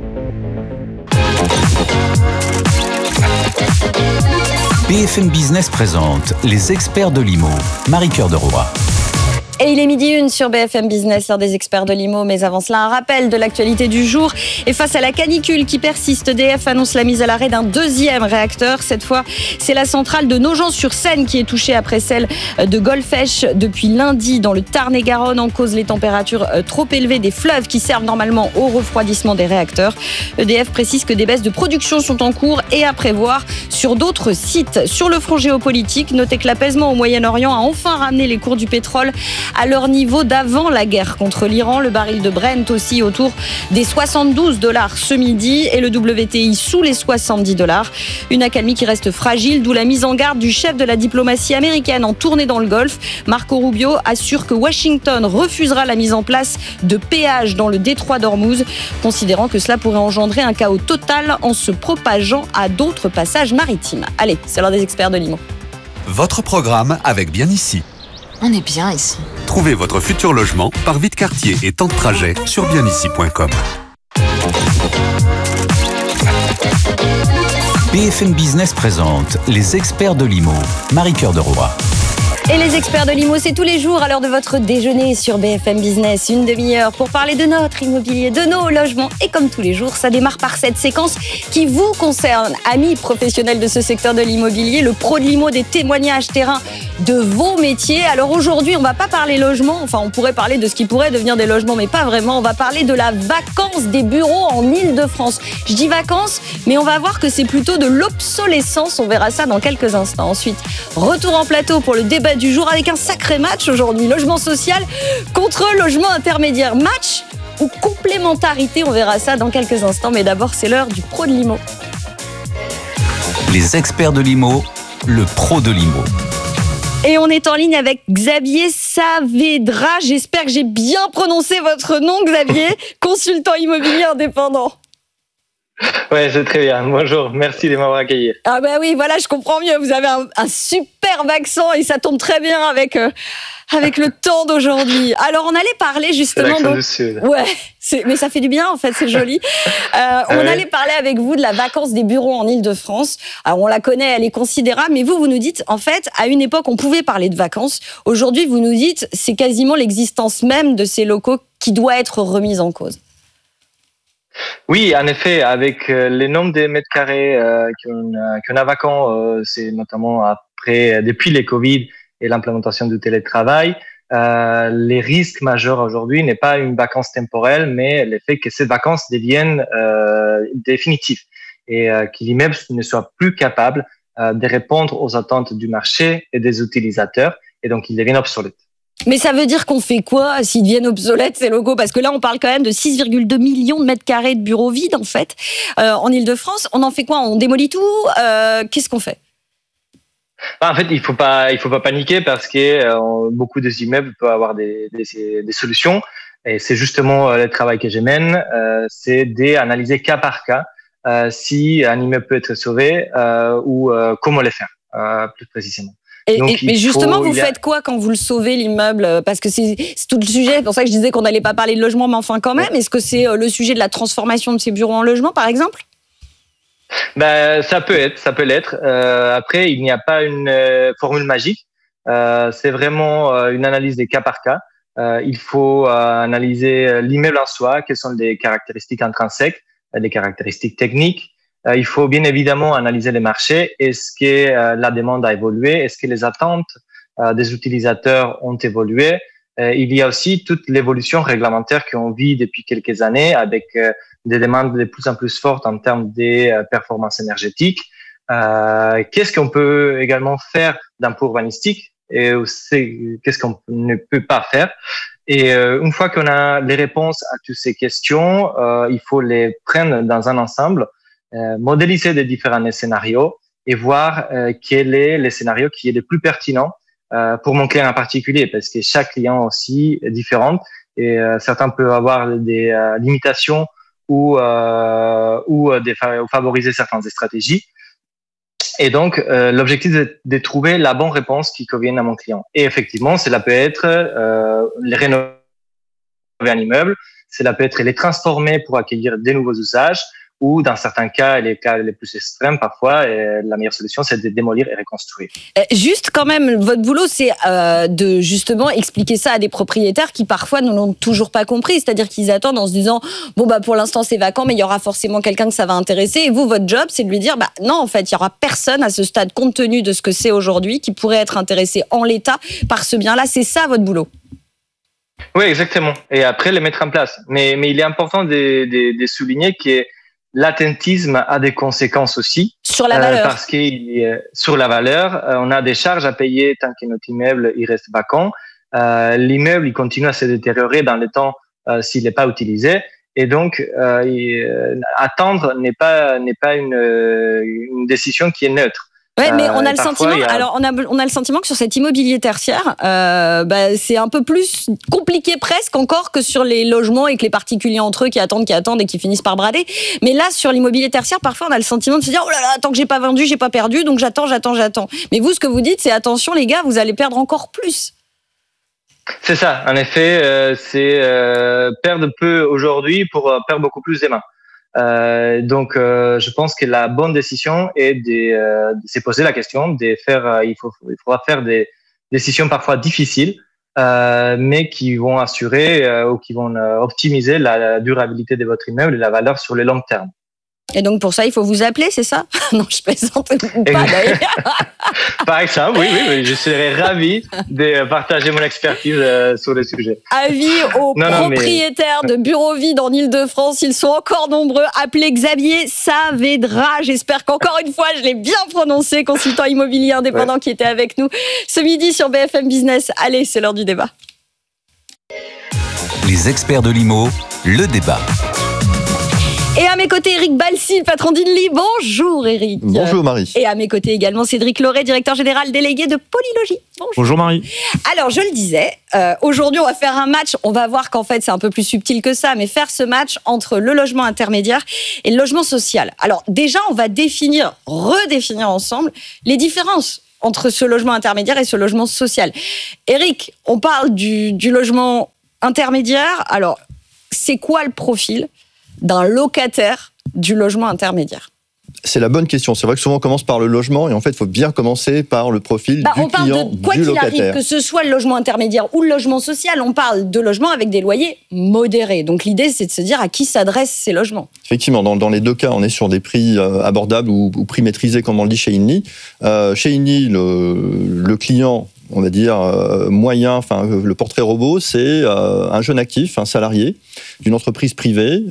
BFM Business présente les experts de l'IMO. Marie-Cœur de Roy. Et il est 12h01 sur BFM Business, l'heure des experts de l'IMO. Mais avant cela, un rappel de l'actualité du jour. Et face à la canicule qui persiste, EDF annonce la mise à l'arrêt d'un deuxième réacteur. Cette fois, c'est la centrale de Nogent-sur-Seine qui est touchée après celle de Golfech depuis lundi dans le Tarn-et-Garonne. En cause, les températures trop élevées des fleuves qui servent normalement au refroidissement des réacteurs. EDF précise que des baisses de production sont en cours et à prévoir sur d'autres sites. Sur le front géopolitique, notez que l'apaisement au Moyen-Orient a enfin ramené les cours du pétrole à leur niveau d'avant la guerre contre l'Iran. Le baril de Brent aussi autour des $72 ce midi et le WTI sous les $70. Une accalmie qui reste fragile, d'où la mise en garde du chef de la diplomatie américaine en tournée dans le Golfe. Marco Rubio assure que Washington refusera la mise en place de péages dans le détroit d'Ormuz, considérant que cela pourrait engendrer un chaos total en se propageant à d'autres passages maritimes. Allez, c'est l'heure des experts de l'IMO. Votre programme avec Bien Ici. On est bien ici. Trouvez votre futur logement par vie de quartier et temps de trajet sur bienici.com. BFM Business présente les experts de l'IMO. Marie-Cœur de Roy. Et les experts de l'IMO, c'est tous les jours à l'heure de votre déjeuner sur BFM Business. Une demi-heure pour parler de notre immobilier, de nos logements. Et comme tous les jours, ça démarre par cette séquence qui vous concerne. Amis professionnels de ce secteur de l'immobilier, le pro de l'IMO, des témoignages terrain de vos métiers. Alors aujourd'hui, on ne va pas parler logement. Enfin, on pourrait parler de ce qui pourrait devenir des logements, mais pas vraiment. On va parler de la vacance des bureaux en Île-de-France. Je dis vacances, mais on va voir que c'est plutôt de l'obsolescence. On verra ça dans quelques instants. Ensuite, retour en plateau pour le débat du jour avec un sacré match aujourd'hui. Logement social contre logement intermédiaire. Match ou complémentarité, on verra ça dans quelques instants. Mais d'abord, c'est l'heure du pro de l'IMO. Les experts de l'IMO, le pro de l'IMO. Et on est en ligne avec Xavier Saavedra. J'espère que j'ai bien prononcé votre nom, Xavier, consultant immobilier indépendant. Ouais, c'est très bien. Bonjour, merci de m'avoir accueilli. Ah bah oui, voilà, je comprends mieux. Vous avez un superbe accent et ça tombe très bien avec le temps d'aujourd'hui. Alors, on allait parler justement... C'est l'accent du Sud. Ouais, mais ça fait du bien en fait, c'est joli. On allait parler avec vous de la vacance des bureaux en Île-de-France. Alors, on la connaît, elle est considérable, mais vous nous dites, en fait, à une époque, on pouvait parler de vacances. Aujourd'hui, vous nous dites, c'est quasiment l'existence même de ces locaux qui doit être remise en cause. Oui, en effet, avec les nombres de mètres carrés qu'on a vacants, c'est notamment depuis les Covid et l'implémentation du télétravail, les risques majeurs aujourd'hui n'est pas une vacance temporelle, mais le fait que ces vacances deviennent définitives et que l'immeuble ne soit plus capable de répondre aux attentes du marché et des utilisateurs, et donc il devient obsolète. Mais ça veut dire qu'on fait quoi s'ils deviennent obsolètes, ces locaux? Parce que là, on parle quand même de 6,2 millions de mètres carrés de bureaux vides, en fait, en Île-de-France. On en fait quoi? On démolit tout? Qu'est-ce qu'on fait? En fait, il faut pas paniquer parce que beaucoup des immeubles peuvent avoir des solutions. Et c'est justement le travail que je mène, c'est d'analyser cas par cas si un immeuble peut être sauvé ou comment le faire, plus précisément. Mais justement, vous faites quoi quand vous le sauvez, l'immeuble? Parce que c'est tout le sujet. C'est pour ça que je disais qu'on n'allait pas parler de logement, mais enfin quand même. Est-ce que c'est le sujet de la transformation de ces bureaux en logement, par exemple? Ça peut l'être. Après, il n'y a pas une formule magique. C'est vraiment une analyse des cas par cas. Il faut analyser l'immeuble en soi, quelles sont les caractéristiques intrinsèques, les caractéristiques techniques. Il faut bien évidemment analyser les marchés. Est-ce que la demande a évolué? Est-ce que les attentes des utilisateurs ont évolué? Il y a aussi toute l'évolution réglementaire qu'on vit depuis quelques années avec des demandes de plus en plus fortes en termes de performances énergétiques. Qu'est-ce qu'on peut également faire d'un point urbanistique et aussi qu'est-ce qu'on ne peut pas faire? Et une fois qu'on a les réponses à toutes ces questions, il faut les prendre dans un ensemble, modéliser des différents scénarios et voir quel est le scénario qui est le plus pertinent pour mon client en particulier, parce que chaque client aussi est différent et certains peuvent avoir des limitations ou favoriser certaines stratégies. Et donc, l'objectif est de trouver la bonne réponse qui convienne à mon client. Et effectivement, cela peut être les rénover un immeuble, cela peut être les transformer pour accueillir des nouveaux usages, ou dans certains cas, les cas les plus extrêmes parfois, la meilleure solution, c'est de démolir et reconstruire. Juste quand même, votre boulot, c'est de justement expliquer ça à des propriétaires qui parfois ne l'ont toujours pas compris, c'est-à-dire qu'ils attendent en se disant bon bah pour l'instant c'est vacant, mais il y aura forcément quelqu'un que ça va intéresser. Et vous, votre job, c'est de lui dire bah non, en fait, il y aura personne à ce stade, compte tenu de ce que c'est aujourd'hui, qui pourrait être intéressé en l'état par ce bien-là. C'est ça votre boulot? Oui, exactement. Et après, les mettre en place. Mais il est important de souligner que l'attentisme a des conséquences aussi. Sur la valeur. Parce que sur la valeur, on a des charges à payer tant que notre immeuble il reste vacant. L'immeuble il continue à se détériorer dans le temps s'il n'est pas utilisé. Et donc, attendre n'est pas une décision qui est neutre. Ouais, mais on a le sentiment. Alors, on a le sentiment que sur cet immobilier tertiaire, c'est un peu plus compliqué presque encore que sur les logements et que les particuliers entre eux qui attendent et qui finissent par brader. Mais là, sur l'immobilier tertiaire, parfois, on a le sentiment de se dire oh là là, tant que j'ai pas vendu, j'ai pas perdu, donc j'attends. Mais vous, ce que vous dites, c'est attention les gars, vous allez perdre encore plus. C'est ça, en effet, c'est perdre peu aujourd'hui pour perdre beaucoup plus demain. Donc, je pense que la bonne décision est de se poser la question, de faire. Il faudra faire des décisions parfois difficiles, mais qui vont assurer ou qui vont optimiser la durabilité de votre immeuble et la valeur sur le long terme. Et donc pour ça, il faut vous appeler, c'est ça? Non, je plaisante ou pas d'ailleurs. Par exemple, oui, je serais ravi de partager mon expertise sur le sujet. Avis aux propriétaires de bureaux vides en Ile-de-France, ils sont encore nombreux. Appelez Xavier Saavedra. J'espère qu'encore une fois, je l'ai bien prononcé, consultant immobilier indépendant qui était avec nous ce midi sur BFM Business. Allez, c'est l'heure du débat. Les experts de l'IMO, le débat. Et à mes côtés, Eric Balsi, le patron d'Inly. Bonjour Eric. Bonjour Marie. Et à mes côtés également, Cédric Loret, directeur général délégué de Polylogie. Bonjour Marie. Alors, je le disais, aujourd'hui, on va faire un match. On va voir qu'en fait, c'est un peu plus subtil que ça, mais faire ce match entre le logement intermédiaire et le logement social. Alors, déjà, on va redéfinir ensemble les différences entre ce logement intermédiaire et ce logement social. Eric, on parle du logement intermédiaire. Alors, c'est quoi le profil d'un locataire du logement intermédiaire? C'est la bonne question. C'est vrai que souvent on commence par le logement et en fait il faut bien commencer par le profil du client, du locataire. On parle de quoi qu'il arrive, que ce soit le logement intermédiaire ou le logement social, on parle de logements avec des loyers modérés. Donc l'idée c'est de se dire à qui s'adressent ces logements. Effectivement, dans les deux cas, on est sur des prix abordables ou prix maîtrisés comme on le dit chez Inly. Chez Inly, le client, on va dire, moyen, enfin, le portrait robot, c'est un jeune actif, un salarié d'une entreprise privée.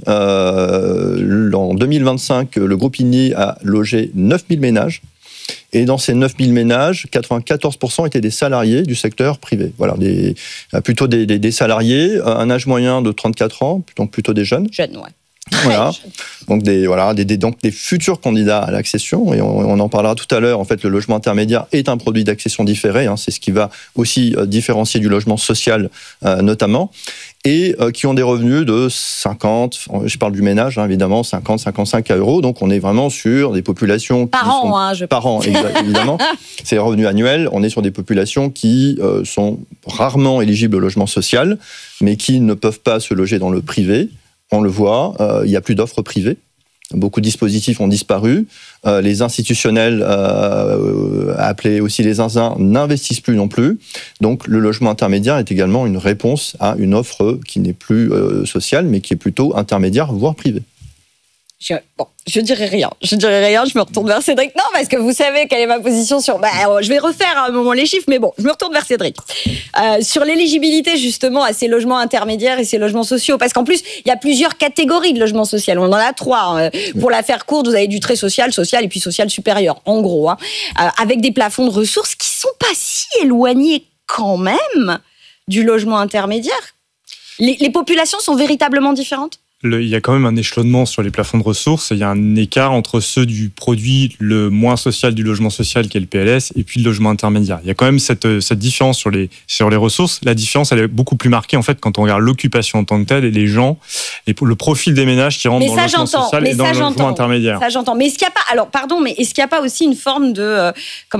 En 2025, le groupe Inly a logé 9000 ménages. Et dans ces 9000 ménages, 94% étaient des salariés du secteur privé. Voilà, plutôt des salariés, un âge moyen de 34 ans, donc plutôt des jeunes. Jeunes, ouais. Voilà. Donc des futurs candidats à l'accession, et on en parlera tout à l'heure. En fait, le logement intermédiaire est un produit d'accession différé, c'est ce qui va aussi différencier du logement social notamment, et qui ont des revenus de 50, je parle du ménage évidemment, 50-55 euros. Donc on est vraiment sur des populations par an, par an évidemment. C'est les revenus annuels. On est sur des populations qui sont rarement éligibles au logement social, mais qui ne peuvent pas se loger dans le privé. On le voit, il n'y a plus d'offres privées. Beaucoup de dispositifs ont disparu. Les institutionnels, appelés aussi les zinzins, n'investissent plus non plus. Donc le logement intermédiaire est également une réponse à une offre qui n'est plus sociale, mais qui est plutôt intermédiaire, voire privée. Je dirais rien. Je me retourne vers Cédric. Non, parce que vous savez quelle est ma position sur... je vais refaire à un moment les chiffres, mais bon, je me retourne vers Cédric. Sur l'éligibilité, justement, à ces logements intermédiaires et ces logements sociaux. Parce qu'en plus, il y a plusieurs catégories de logements sociaux. On en a 3. Pour la faire courte, vous avez du très social et puis social supérieur, en gros. Avec des plafonds de ressources qui sont pas si éloignés quand même du logement intermédiaire. Les populations sont véritablement différentes? Il y a quand même un échelonnement sur les plafonds de ressources. Il y a un écart entre ceux du produit le moins social du logement social, qui est le PLS, et puis le logement intermédiaire. Il y a quand même cette différence sur les ressources. La différence, elle est beaucoup plus marquée en fait quand on regarde l'occupation en tant que telle et les gens, et le profil des ménages qui rentrent dans le logement social et dans le logement intermédiaire. Ça, j'entends. Mais est-ce qu'il n'y a pas, est-ce qu'il n'y a pas aussi une forme de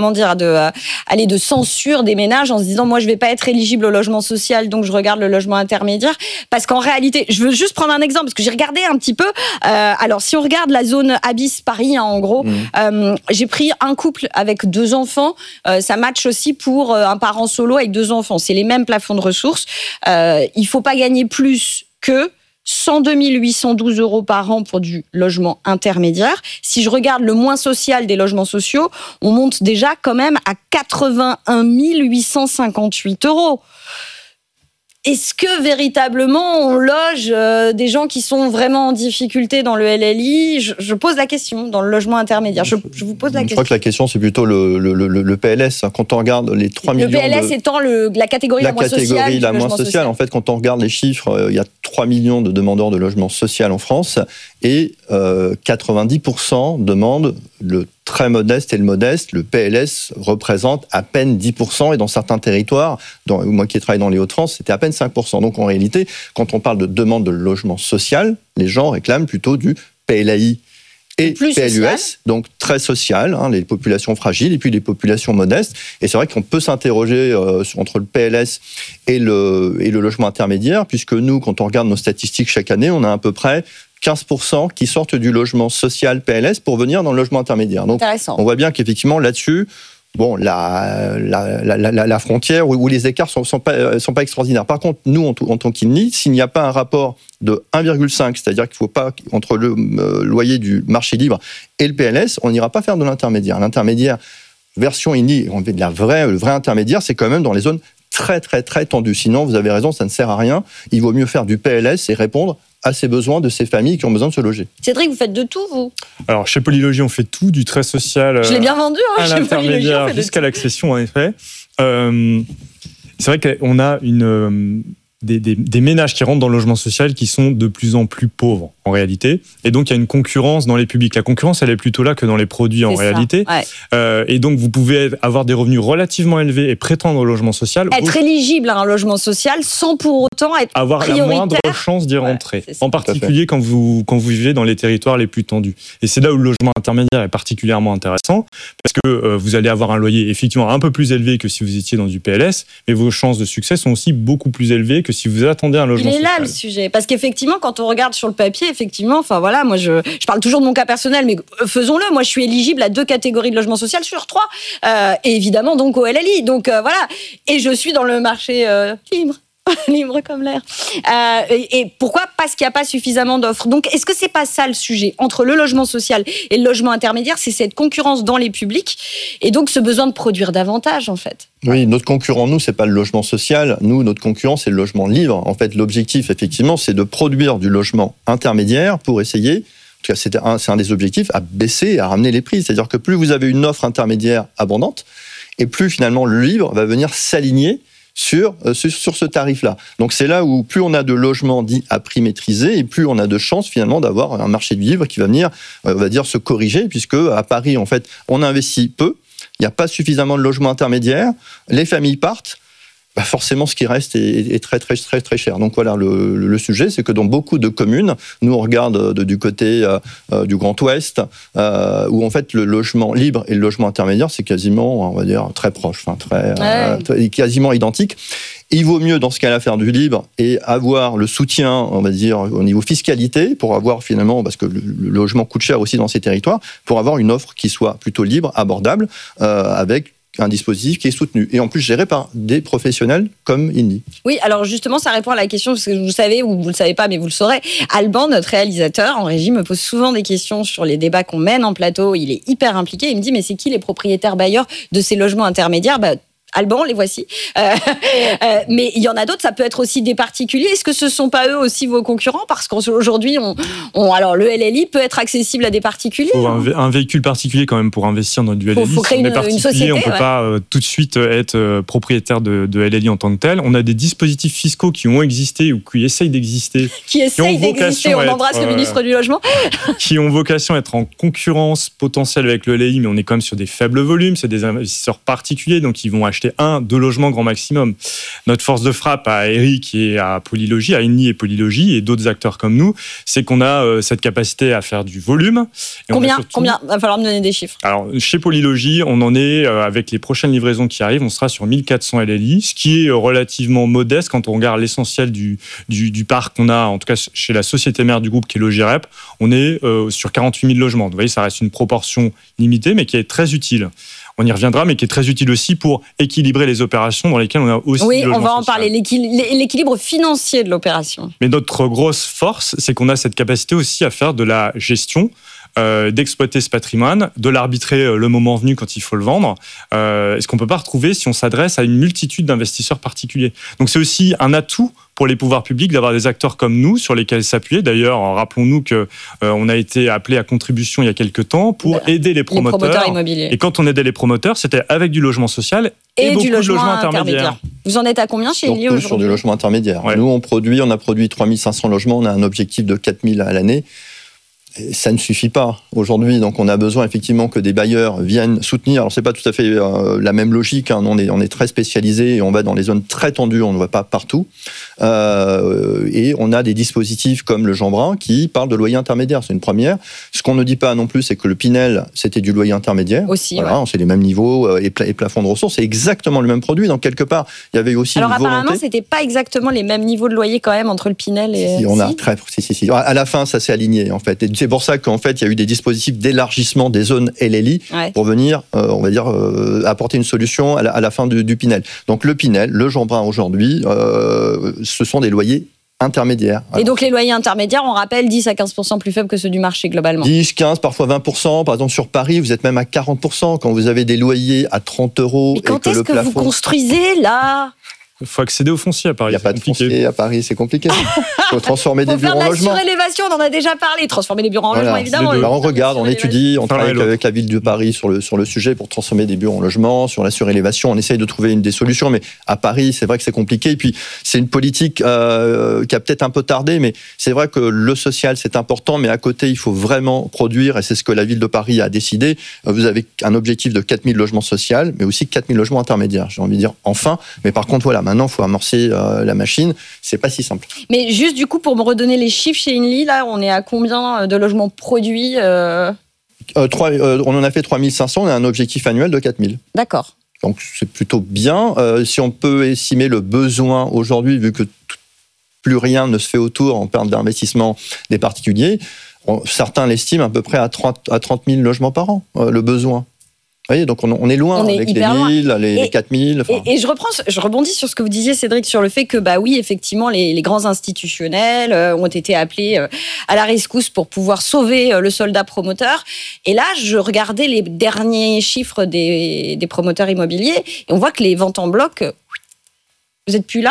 censure des ménages en se disant, moi, je ne vais pas être éligible au logement social, donc je regarde le logement intermédiaire? Parce qu'en réalité, je veux juste prendre un exemple, parce que j'ai regardé un petit peu. Alors, si on regarde la zone Abyss Paris, en gros, j'ai pris un couple avec 2 enfants. Ça match aussi pour un parent solo avec 2 enfants. C'est les mêmes plafonds de ressources. Il ne faut pas gagner plus que 102 812 euros par an pour du logement intermédiaire. Si je regarde le moins social des logements sociaux, on monte déjà quand même à 81 858 euros. Est-ce que véritablement on loge des gens qui sont vraiment en difficulté dans le LLI? Je pose la question dans le logement intermédiaire. Je vous pose la question. Je crois que la question c'est plutôt le PLS. Quand on regarde les 3 millions. Le PLS étant la catégorie la moins sociale. En fait, quand on regarde les chiffres, il y a 3 millions de demandeurs de logement social en France et 90% demandent le très modeste et le modeste. Le PLS représente à peine 10%, et dans certains territoires, moi qui travaille dans les Hauts-de-France, c'était à peine 5%. Donc en réalité, quand on parle de demande de logement social, les gens réclament plutôt du PLAI. et plus PLUS, social. donc très social, les populations fragiles et puis les populations modestes. Et c'est vrai qu'on peut s'interroger entre le PLS et le logement intermédiaire, puisque nous, quand on regarde nos statistiques chaque année, on a à peu près 15% qui sortent du logement social PLS pour venir dans le logement intermédiaire. Donc, on voit bien qu'effectivement, là-dessus, bon, la frontière ou les écarts sont pas extraordinaires. Par contre, nous, en tant qu'INI, s'il n'y a pas un rapport de 1,5, c'est-à-dire qu'il ne faut pas, entre le loyer du marché libre et le PLS, on n'ira pas faire de l'intermédiaire. L'intermédiaire, version INI, on fait le vrai intermédiaire, c'est quand même dans les zones très, très, très tendues. Sinon, vous avez raison, ça ne sert à rien. Il vaut mieux faire du PLS et répondre à ces besoins de ces familles qui ont besoin de se loger. Cédric, vous faites de tout, vous ? Alors, chez Polylogie, on fait tout, du très social Je l'ai bien vendu, à l'intermédiaire jusqu'à l'accession, en effet. C'est vrai qu'on a des ménages qui rentrent dans le logement social qui sont de plus en plus pauvres, en réalité. Et donc, il y a une concurrence dans les publics. La concurrence, elle est plutôt là que dans les produits, en réalité. Ouais. Et donc, vous pouvez avoir des revenus relativement élevés et prétendre au logement social. Être éligible à un logement social sans pour autant être avoir prioritaire. La moindre chance d'y rentrer. En particulier quand vous vivez dans les territoires les plus tendus. Et c'est là où le logement intermédiaire est particulièrement intéressant, parce que vous allez avoir un loyer effectivement un peu plus élevé que si vous étiez dans du PLS, mais vos chances de succès sont aussi beaucoup plus élevées que si vous attendez un logement social. Il est là le sujet, parce qu'effectivement, quand on regarde sur le papier, effectivement, enfin voilà, moi je parle toujours de mon cas personnel, mais faisons-le. Moi, je suis éligible à 2 catégories de logement social sur 3, et évidemment donc au LLI. Donc voilà, et je suis dans le marché libre. Libre comme l'air. Et pourquoi ? Parce qu'il n'y a pas suffisamment d'offres. Donc, est-ce que c'est pas ça le sujet entre le logement social et le logement intermédiaire ? C'est cette concurrence dans les publics et donc ce besoin de produire davantage, en fait. Oui, notre concurrent, nous, c'est pas le logement social. Nous, notre concurrent, c'est le logement libre. En fait, l'objectif, effectivement, c'est de produire du logement intermédiaire pour essayer, en tout cas, c'est un des objectifs, à baisser, à ramener les prix. C'est-à-dire que plus vous avez une offre intermédiaire abondante, et plus finalement le libre va venir s'aligner sur ce tarif-là. Donc c'est là où plus on a de logements dits à prix maîtrisé et plus on a de chances finalement d'avoir un marché du livre qui va venir, on va dire, se corriger, puisque à Paris, en fait, on investit peu, il n'y a pas suffisamment de logements intermédiaires, les familles partent, forcément, ce qui reste est très, très, très, très cher. Donc voilà, le sujet, c'est que dans beaucoup de communes, nous on regarde du côté du Grand Ouest, où en fait le logement libre et le logement intermédiaire, c'est quasiment, on va dire, très proche, quasiment identique. Il vaut mieux dans ce cas-là faire du libre et avoir le soutien, on va dire, au niveau fiscalité, pour avoir finalement, parce que le logement coûte cher aussi dans ces territoires, pour avoir une offre qui soit plutôt libre, abordable, avec un dispositif qui est soutenu et en plus géré par des professionnels comme INI. Oui, alors justement, ça répond à la question, parce que vous savez, ou vous ne le savez pas, mais vous le saurez, Alban, notre réalisateur en régie, me pose souvent des questions sur les débats qu'on mène en plateau. Il est hyper impliqué. Il me dit, mais c'est qui les propriétaires bailleurs de ces logements intermédiaires ? Alban, les voici. Mais il y en a d'autres, ça peut être aussi des particuliers. Est-ce que ce ne sont pas eux aussi vos concurrents ? Parce qu'aujourd'hui, alors le LLI peut être accessible à des particuliers. Il faut un véhicule particulier quand même pour investir dans du LLI. Il faut créer une société. On ne peut pas tout de suite être propriétaire de LLI en tant que tel. On a des dispositifs fiscaux qui ont existé ou qui essayent d'exister. On embrasse le ministre du Logement. Qui ont vocation à être en concurrence potentielle avec le LLI, mais on est quand même sur des faibles volumes. C'est des investisseurs particuliers, donc ils vont acheter 1-2 logements grand maximum. Notre force de frappe à Eric et à Polylogie, à INI et Polylogie et d'autres acteurs comme nous, c'est qu'on a cette capacité à faire du volume. Et Combien ? Va falloir me donner des chiffres. Alors, chez Polylogie, on en est, avec les prochaines livraisons qui arrivent, on sera sur 1400 LLI, ce qui est relativement modeste quand on regarde l'essentiel du parc qu'on a, en tout cas chez la société mère du groupe qui est Logirep. On est sur 48 000 logements. Vous voyez, ça reste une proportion limitée, mais qui est très utile. On y reviendra, mais qui est très utile aussi pour équilibrer les opérations dans lesquelles on a aussi... Oui, on va en parler, l'équilibre financier de l'opération. Mais notre grosse force, c'est qu'on a cette capacité aussi à faire de la gestion, d'exploiter ce patrimoine, de l'arbitrer le moment venu quand il faut le vendre, ce qu'on ne peut pas retrouver si on s'adresse à une multitude d'investisseurs particuliers. Donc c'est aussi un atout pour les pouvoirs publics d'avoir des acteurs comme nous sur lesquels s'appuyer. D'ailleurs, rappelons-nous qu'on a été appelé à contribution il y a quelques temps pour aider les promoteurs immobiliers. Et quand on aidait les promoteurs, c'était avec du logement social et beaucoup du logement de logements intermédiaires. Vous en êtes à combien chez INI aujourd'hui ? Sur du logement intermédiaire. Ouais. Nous, on a produit 3500 logements, on a un objectif de 4000 à l'année. Ça ne suffit pas aujourd'hui, donc on a besoin effectivement que des bailleurs viennent soutenir. Alors c'est pas tout à fait la même logique, hein. On est très spécialisé et on va dans les zones très tendues, on ne va pas partout. Et on a des dispositifs comme le Jean Brun qui parle de loyer intermédiaire, c'est une première. Ce qu'on ne dit pas non plus, c'est que le Pinel, c'était du loyer intermédiaire. Aussi, voilà, ouais. C'est les mêmes niveaux et plafonds de ressources, c'est exactement le même produit. Donc quelque part, il y avait aussi une volonté. Alors apparemment, c'était pas exactement les mêmes niveaux de loyer quand même entre le Pinel et... Si. À la fin, ça s'est aligné en fait. Et c'est pour ça qu'en fait, il y a eu des dispositifs d'élargissement des zones LLI pour venir, on va dire, apporter une solution à la fin du Pinel. Donc le Pinel, le Jean Brun aujourd'hui, ce sont des loyers intermédiaires. Et donc les loyers intermédiaires, on rappelle, 10 à 15% plus faibles que ceux du marché globalement. 10, 15, parfois 20%. Par exemple, sur Paris, vous êtes même à 40% quand vous avez des loyers à 30 €. Mais quand est-ce que vous construisez là ? Il faut accéder au foncier à Paris. Il n'y a pas de foncier à Paris, c'est compliqué. Il faut transformer des bureaux en logement. Faire de la surélévation, on en a déjà parlé. Transformer des bureaux en logement, évidemment. On regarde, on étudie, on travaille avec la ville de Paris sur le sujet pour transformer des bureaux en logement, sur la surélévation. On essaye de trouver des solutions, mais à Paris, c'est vrai que c'est compliqué. Et puis, c'est une politique qui a peut-être un peu tardé, mais c'est vrai que le social, c'est important, mais à côté, il faut vraiment produire, et c'est ce que la ville de Paris a décidé. Vous avez un objectif de 4000 logements sociaux, mais aussi 4000 logements intermédiaires. J'ai envie de dire enfin. Mais par contre, voilà, maintenant, il faut amorcer la machine, c'est pas si simple. Mais juste du coup, pour me redonner les chiffres chez Inly, là, on est à combien de logements produits On en a fait 3500, on a un objectif annuel de 4000. D'accord. Donc c'est plutôt bien. Si on peut estimer le besoin aujourd'hui, vu que plus rien ne se fait autour en termes d'investissement des particuliers, certains l'estiment à peu près à 30 000 logements par an, le besoin. Vous voyez, donc on est loin avec les 1000, les 4000. Enfin. Et je rebondis sur ce que vous disiez, Cédric, sur le fait que, bah oui, effectivement, les grands institutionnels ont été appelés à la rescousse pour pouvoir sauver le soldat promoteur. Et là, je regardais les derniers chiffres des promoteurs immobiliers et on voit que les ventes en bloc, vous n'êtes plus là ?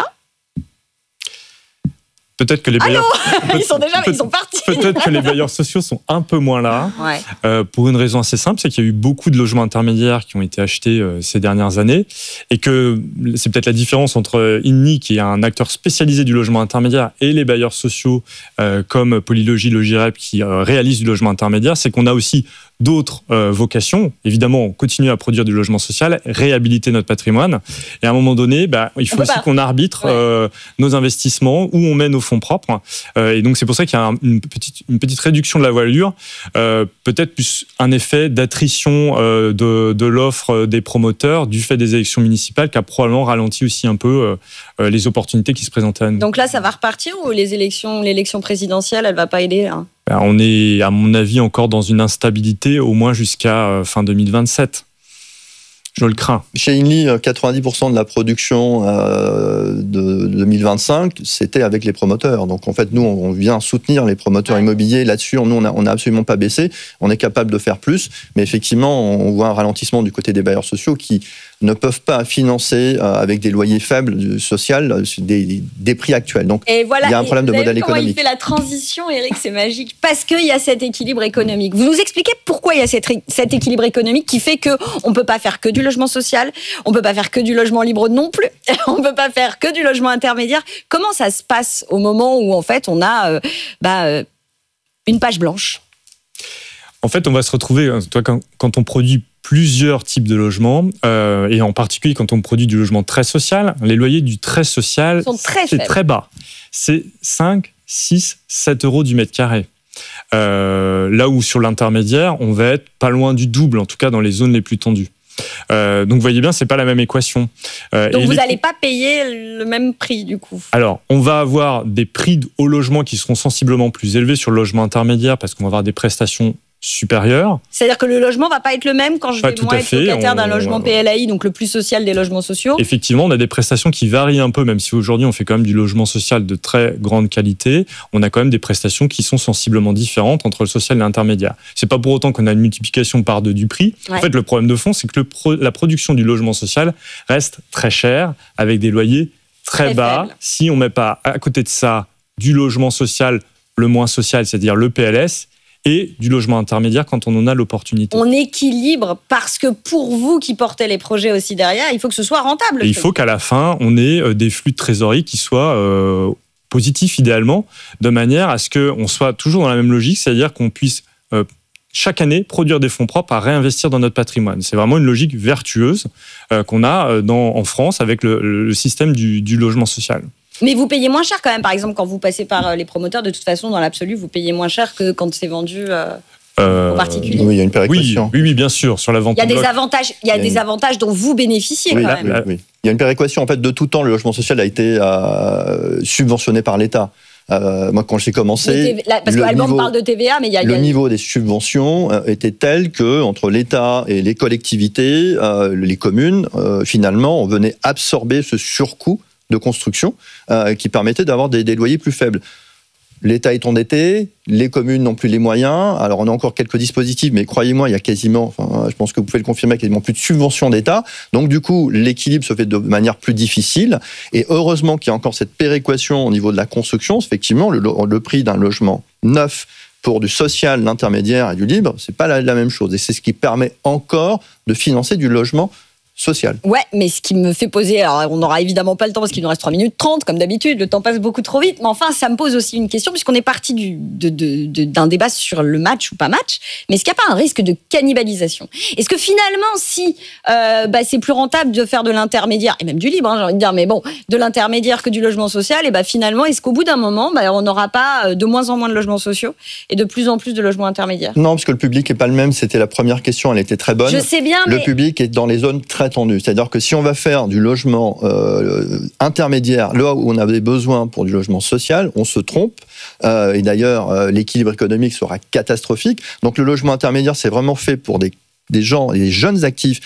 Peut-être que les bailleurs... ils sont partis. Peut-être que les bailleurs sociaux sont un peu moins là, pour une raison assez simple, c'est qu'il y a eu beaucoup de logements intermédiaires qui ont été achetés ces dernières années, et que c'est peut-être la différence entre Inly, qui est un acteur spécialisé du logement intermédiaire, et les bailleurs sociaux comme Polylogie, Logirep, qui réalisent du logement intermédiaire, c'est qu'on a aussi d'autres vocations. Évidemment, continuer à produire du logement social, réhabiliter notre patrimoine. Et à un moment donné, il faut aussi qu'on arbitre nos investissements, où on met nos fonds propres. Et donc, c'est pour ça qu'il y a une petite réduction de la voilure, peut-être plus un effet d'attrition de l'offre des promoteurs du fait des élections municipales qui a probablement ralenti aussi un peu les opportunités qui se présentaient à nous. Donc là, ça va repartir ou l'élection présidentielle, elle ne va pas aider là ? On est, à mon avis, encore dans une instabilité, au moins jusqu'à fin 2027. Je le crains. Chez Inly, 90% de la production de 2025, c'était avec les promoteurs. Donc en fait, nous, on vient soutenir les promoteurs immobiliers là-dessus. Nous, on n'a absolument pas baissé. On est capable de faire plus. Mais effectivement, on voit un ralentissement du côté des bailleurs sociaux qui ne peuvent pas financer avec des loyers faibles social des prix actuels. Donc il y a un problème de modèle économique. Il fait la transition, Eric, c'est magique, parce qu'il y a cet équilibre économique. Vous nous expliquez pourquoi il y a cet équilibre économique qui fait qu'on ne peut pas faire que du logement social, on ne peut pas faire que du logement libre non plus, on ne peut pas faire que du logement intermédiaire. Comment ça se passe au moment où en fait on a une page blanche ? En fait, on va se retrouver, quand on produit plusieurs types de logements, et en particulier quand on produit du logement très social, les loyers du très social, c'est très bas. C'est 5, 6, 7 euros du mètre carré. Là où sur l'intermédiaire, on va être pas loin du double, en tout cas dans les zones les plus tendues. Donc vous voyez bien, c'est pas la même équation. Donc vous n'allez pas payer le même prix du coup. Alors on va avoir des prix au logement qui seront sensiblement plus élevés sur le logement intermédiaire parce qu'on va avoir des prestations supérieure. C'est-à-dire que le logement ne va pas être le même quand je vais moi être locataire d'un logement PLAI, donc le plus social des logements sociaux. Effectivement, on a des prestations qui varient un peu, même si aujourd'hui on fait quand même du logement social de très grande qualité, on a quand même des prestations qui sont sensiblement différentes entre le social et l'intermédiaire. C'est pas pour autant qu'on a une multiplication par deux du prix. En fait, le problème de fond, c'est que la production du logement social reste très chère, avec des loyers très bas. Faible. Si on ne met pas à côté de ça du logement social, le moins social, c'est-à-dire le PLS, et du logement intermédiaire quand on en a l'opportunité. On équilibre parce que pour vous qui portez les projets aussi derrière, il faut que ce soit rentable. Et il faut qu'à la fin, on ait des flux de trésorerie qui soient positif idéalement, de manière à ce qu'on soit toujours dans la même logique, c'est-à-dire qu'on puisse chaque année produire des fonds propres à réinvestir dans notre patrimoine. C'est vraiment une logique vertueuse qu'on a en France avec le système du logement social. Mais vous payez moins cher quand même, par exemple, quand vous passez par les promoteurs, de toute façon, dans l'absolu, vous payez moins cher que quand c'est vendu aux particuliers. Oui, il y a une péréquation. Oui, bien sûr, sur la vente. Il y a des avantages dont vous bénéficiez quand même. Oui. Il y a une péréquation. En fait, de tout temps, le logement social a été subventionné par l'État. Moi, quand j'ai commencé, parce qu'Alban parle de TVA, mais le niveau des subventions était tel que entre l'État et les collectivités, les communes, finalement, on venait absorber ce surcoût de construction qui permettait d'avoir des loyers plus faibles. L'État est endetté, les communes n'ont plus les moyens. Alors, on a encore quelques dispositifs, mais croyez-moi, il y a quasiment, je pense que vous pouvez le confirmer, quasiment plus de subventions d'État. Donc, du coup, l'équilibre se fait de manière plus difficile. Et heureusement qu'il y a encore cette péréquation au niveau de la construction. Effectivement, le prix d'un logement neuf pour du social, l'intermédiaire et du libre, c'est pas la même chose. Et c'est ce qui permet encore de financer du logement social. Ouais, mais ce qui me fait poser, alors on n'aura évidemment pas le temps parce qu'il nous reste 3 minutes 30, comme d'habitude, le temps passe beaucoup trop vite, mais enfin, ça me pose aussi une question, puisqu'on est parti d'un débat sur le match ou pas match, mais est-ce qu'il n'y a pas un risque de cannibalisation ? Est-ce que finalement, si c'est plus rentable de faire de l'intermédiaire, et même du libre, j'ai envie de dire, mais bon, de l'intermédiaire que du logement social, et finalement, est-ce qu'au bout d'un moment, on n'aura pas de moins en moins de logements sociaux et de plus en plus de logements intermédiaires ? Non, parce que le public n'est pas le même, c'était la première question, elle était très bonne. Je sais bien, le public est dans les zones très tendues. C'est-à-dire que si on va faire du logement intermédiaire, là où on avait besoin pour du logement social, on se trompe. Et d'ailleurs, l'équilibre économique sera catastrophique. Donc le logement intermédiaire, c'est vraiment fait pour des gens, des jeunes actifs